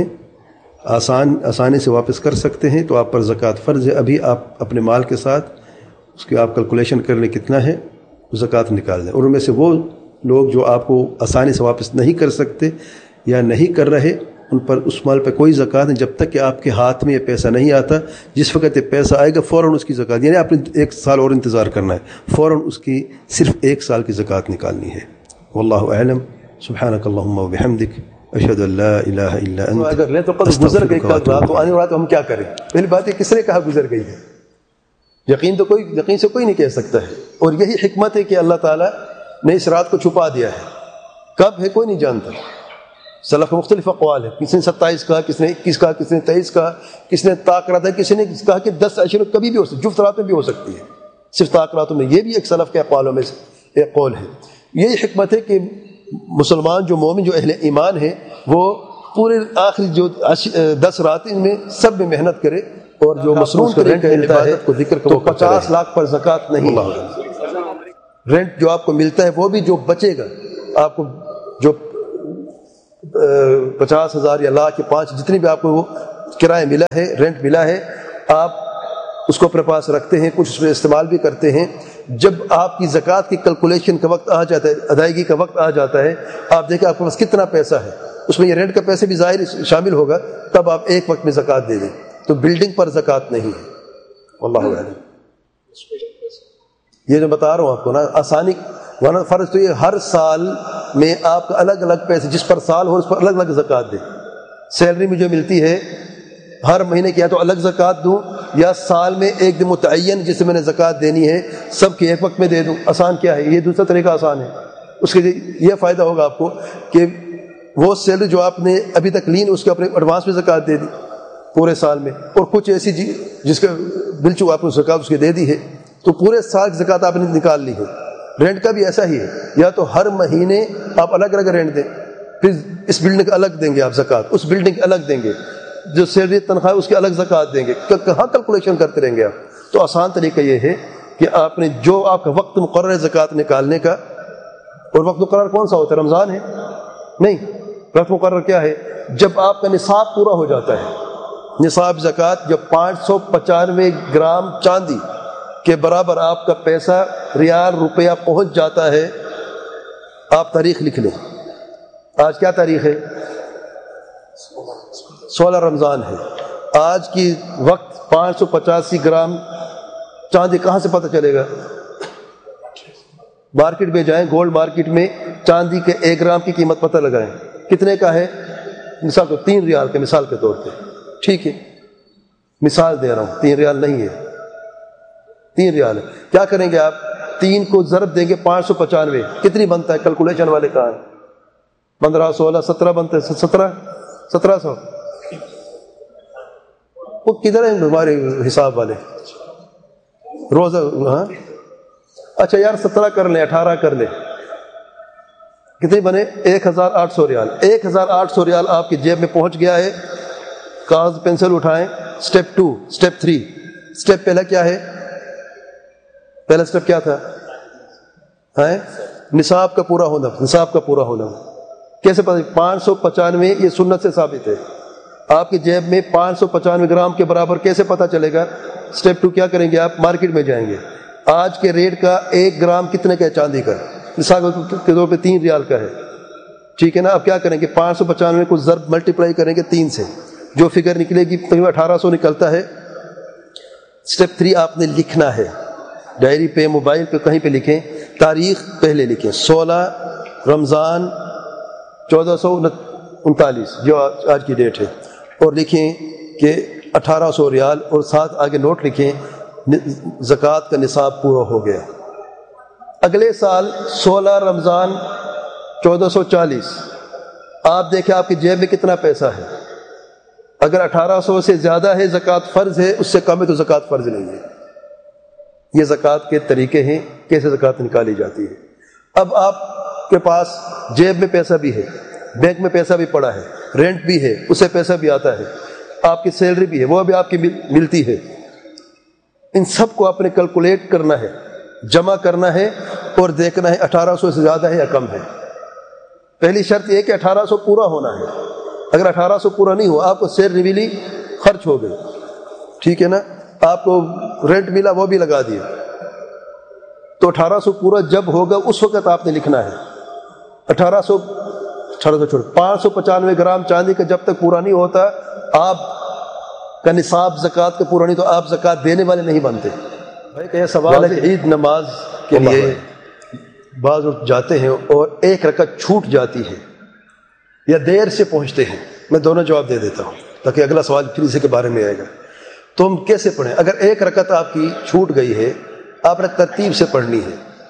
آسانی سے واپس کر سکتے ہیں تو آپ پر زکوٰۃ فرض ہے، ابھی آپ اپنے مال کے ساتھ اس کی آپ کیلکولیشن کر لیں کتنا ہے، زکوٰۃ نکال دیں۔ اور ان میں سے وہ لوگ جو آپ کو آسانی سے واپس نہیں کر سکتے یا نہیں کر رہے، ان پر اس مال پہ کوئی زکوٰۃ نہیں جب تک کہ آپ کے ہاتھ میں یہ پیسہ نہیں آتا۔ جس وقت یہ پیسہ آئے گا فوراً اس کی زکوٰۃ، یعنی آپ نے 1 سال اور انتظار کرنا ہے، فوراً اس کی صرف 1 سال کی زکوٰۃ نکالنی ہے۔ واللہ اعلم، سبحانک اللہم و بحمدک، اشہد ان لا الہ الا انت۔ اگر لیں تو قرض گزر گئی کل رات، تو آنے والا تو ہم کیا کریں؟ پہلی بات ہے کس نے کہا گزر گئی ہے؟ یقین سے کوئی نہیں کہہ سکتا ہے، اور یہی حکمت ہے کہ اللہ تعالیٰ نے اس رات کو چھپا دیا ہے، کب ہے کوئی نہیں جانتا۔ سلف مختلف اقوال ہے، کسی نے 27 کہا، کس نے 21 کہا، کس نے 23 کہا، کس نے طاق رات ہے، کسی نے کہا کہ 10 عشر کبھی بھی ہو سکتی، جفت رات میں بھی ہو سکتی ہے، صرف طاق راتوں میں۔ یہ بھی ایک سلف کے اقوالوں میں سے ایک قول ہے۔ یہی حکمت ہے کہ مسلمان جو مومن جو اہل ایمان ہے وہ پورے آخری جو 10 رات ان میں سب میں محنت کرے، اور جو مصروف طریقہ عبادت کو ذکر کرو 50 لاکھ پر زکوٰۃ نہیں۔ رینٹ جو آپ کو ملتا ہے وہ بھی جو بچے گا، آپ کو جو 50,000 या लाख या 5 जितनी भी आपको वो किराया मिला है, रेंट मिला है, आप उसको अपने पास रखते हैं, कुछ उसमें इस्तेमाल भी करते हैं। जब आपकी ज़कात की कैलकुलेशन का वक्त आ जाता है, अदायगी का वक्त आ जाता है, आप देखें आपके पास कितना पैसा है, उसमें ये रेंट का पैसे भी ज़ाहिर शामिल होगा, तब आप एक वक्त में ज़कात दे दें। तो बिल्डिंग पर ज़कात नहीं है। अल्लाहु अअलम। ये जो बता रहा हूँ आपको ना, आसानी, वरना फ़र्ज तो ये हर साल में आपका अलग अलग पैसे, जिस पर साल हो उस पर अलग अलग ज़कात दें। सैलरी में जो मिलती है हर महीने की या तो अलग ज़कात दूँ, या साल में एक दिन मुतय्यन जिसे मैंने ज़कात देनी है सब के एक वक्त में दे दूँ। आसान क्या है, ये दूसरा तरीका आसान है। उसके ये फ़ायदा होगा आपको कि वो सैलरी जो आपने अभी तक ली उसके अपने एडवांस में ज़कात दे दी पूरे साल में, और कुछ ऐसी जिसका बिल चुका आपने ज़कात उसके दे दी है, तो पूरे साल की ज़कात आपने निकाल ली है। रेंट का भी ऐसा ही है, या तो हर महीने आप अलग अलग रेंट दें, फिर इस बिल्डिंग का अलग देंगे आप ज़कात, उस बिल्डिंग के अलग देंगे, जो सैलरी तनख्वाह उसके अलग ज़कात देंगे, कहाँ कैलकुलेशन करते रहेंगे आप। तो आसान तरीका ये है कि आपने जो आपका वक्त मुकर्रर है ज़कात निकालने का, और वक्त मुकर्रर कौन सा होता है, रमज़ान है नहीं, वक्त मुकर्रर क्या है, जब आपका निसाब पूरा हो जाता है। निसाब ज़कात जब 595 ग्राम चांदी के बराबर आपका पैसा रियाल रुपया पहुंच जाता है, आप तारीख लिख लें। आज क्या तारीख है, 16 रमज़ान है। आज की वक्त 585 ग्राम चांदी कहाँ से पता चलेगा, मार्केट में जाएं, गोल्ड मार्केट में चांदी के 1 ग्राम की कीमत पता लगाएं, कितने का है, मिसाल को 3 रियाल के, मिसाल के तौर पे, ठीक है, मिसाल दे रहा हूँ, 3 रियाल नहीं है, 3 रियाल है। क्या करेंगे आप, 3 को ज़रब देंगे 595, कितनी बनता है, कैलकुलेशन वाले कहाँ है, 15, 16, 17 बनते हैं, 1700। वो किधर है हमारे हिसाब वाले, रोज़ा, हाँ अच्छा यार 17 कर लें, 18 कर लें, कितनी बने, 1800 रियाल। 1800 रियाल आपकी जेब में पहुंच गया है। कागज पेंसिल उठाएं, स्टेप 2, स्टेप 3। स्टेप पहला क्या है, पहला स्टेप क्या था, है निसाब का पूरा होना, निसाब का पूरा होना कैसे पता, 595 ये सुन्नत से साबित है। आपकी जेब में 595 ग्राम के बराबर कैसे पता चलेगा। स्टेप 2 क्या करेंगे, आप मार्केट में जाएंगे, आज के रेट का 1 ग्राम कितने का है चांदी का, मिसाल के तौर पे 3 रियाल का है, ठीक है ना। अब क्या करेंगे, 595 को ज़रब मल्टीप्लाई करेंगे 3 से, जो फिगर निकलेगी तकरीबन 1800 निकलता है। स्टेप 3 आपने लिखना है, डायरी पे, मोबाइल पे, कहीं पे लिखें, तारीख पहले लिखें, 16 रमज़ान 1439 जो आज की डेट है, और लिखें कि 1800 रियाल, और साथ आगे नोट लिखें ज़कात का निसाब पूरा हो गया। अगले साल 16 रमज़ान 1440 आप देखें आपकी जेब में कितना पैसा है। अगर 1800 से ज़्यादा है ज़कात फ़र्ज़ है, उससे कम है तो ज़कात फ़र्ज़ नहीं है। ये ज़कात के तरीके हैं कैसे ज़कात निकाली जाती है। अब आपके पास जेब में पैसा भी है, बैंक में पैसा भी पड़ा है, रेंट भी है, उससे पैसा भी आता है, आपकी सैलरी भी है, वो भी आपकी मिलती है। इन सब को आपने कैलकुलेट करना है, जमा करना है, और देखना है 1800 से ज़्यादा है या कम है। पहली शर्त यह कि 1800 पूरा होना है। अगर 1800 पूरा नहीं हुआ, आपको सैलरी मिली, खर्च हो गई, ठीक है ना, आपको रेंट मिला, वो भी लगा दिया, तो 1800 पूरा जब होगा उस वक्त आपने लिखना है। 1800 छोड़ 595 ग्राम चांदी का जब तक पूरा नहीं होता, आप का निसाब ज़कात का पूरा नहीं, तो आप ज़कात देने वाले नहीं बनते। भाई का यह सवाल है कि ईद नमाज के लिए बाज़ लोग जाते हैं और 1 रकअत छूट जाती है या देर से पहुंचते हैं। मैं दोनों जवाब दे देता हूं ताकि अगला सवाल फिर इसी के बारे में आएगा। तो हम कैसे पढ़ें, अगर 1 रकअत आपकी छूट गई है, आपने तरतीब से पढ़नी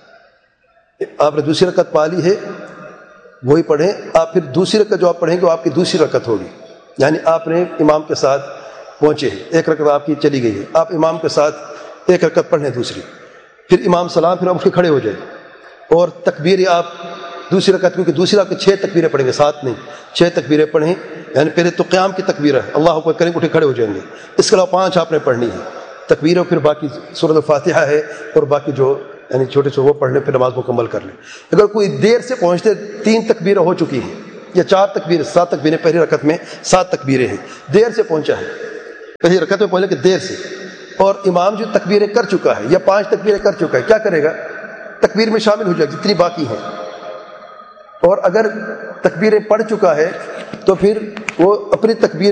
है। आपने दूसरी रकअत पा ली है, वही पढ़ें। आप फिर दूसरी रकअत जो आप पढ़ेंगे वो आपकी दूसरी रकअत होगी, यानी आपने इमाम के साथ पहुंचे हैं, 1 रकअत आपकी चली गई है, आप इमाम के साथ 1 रकअत पढ़ें दूसरी, फिर इमाम सलाम, फिर आप उठ के खड़े हो जाए और तकबीर आप दूसरी रकअत, क्योंकि दूसरी आपके 6 तकबीरें पढ़ेंगे, 7 नहीं 6 तकबीरें पढ़ें। यानी पहले तो क़याम की तकबीर है, अल्लाह अकबर करेंगे, उठे खड़े हो जाएंगे। इसके अलावा 5 आपने पढ़नी है तकबीर, फिर बाकी सूरत फातिहा है और बाकी जो यानी छोटे छोटे वो पढ़ लें, फिर नमाज मुकम्मल कर लें। अगर कोई देर से पहुँचते 3 तकबीरें हो चुकी हैं یا 4 تکبیر 7 تکبیریں پہلی رکعت میں 7 تکبیریں ہیں. دیر سے پہنچا ہے, پہلی رکعت میں پہنچے کہ دیر سے, اور امام جو تکبیریں کر چکا ہے یا 5 تکبیریں کر چکا ہے, کیا کرے گا؟ تکبیر میں شامل ہو جائے جتنی باقی ہیں. اور اگر تکبیریں پڑھ چکا ہے تو پھر وہ اپنی تکبیر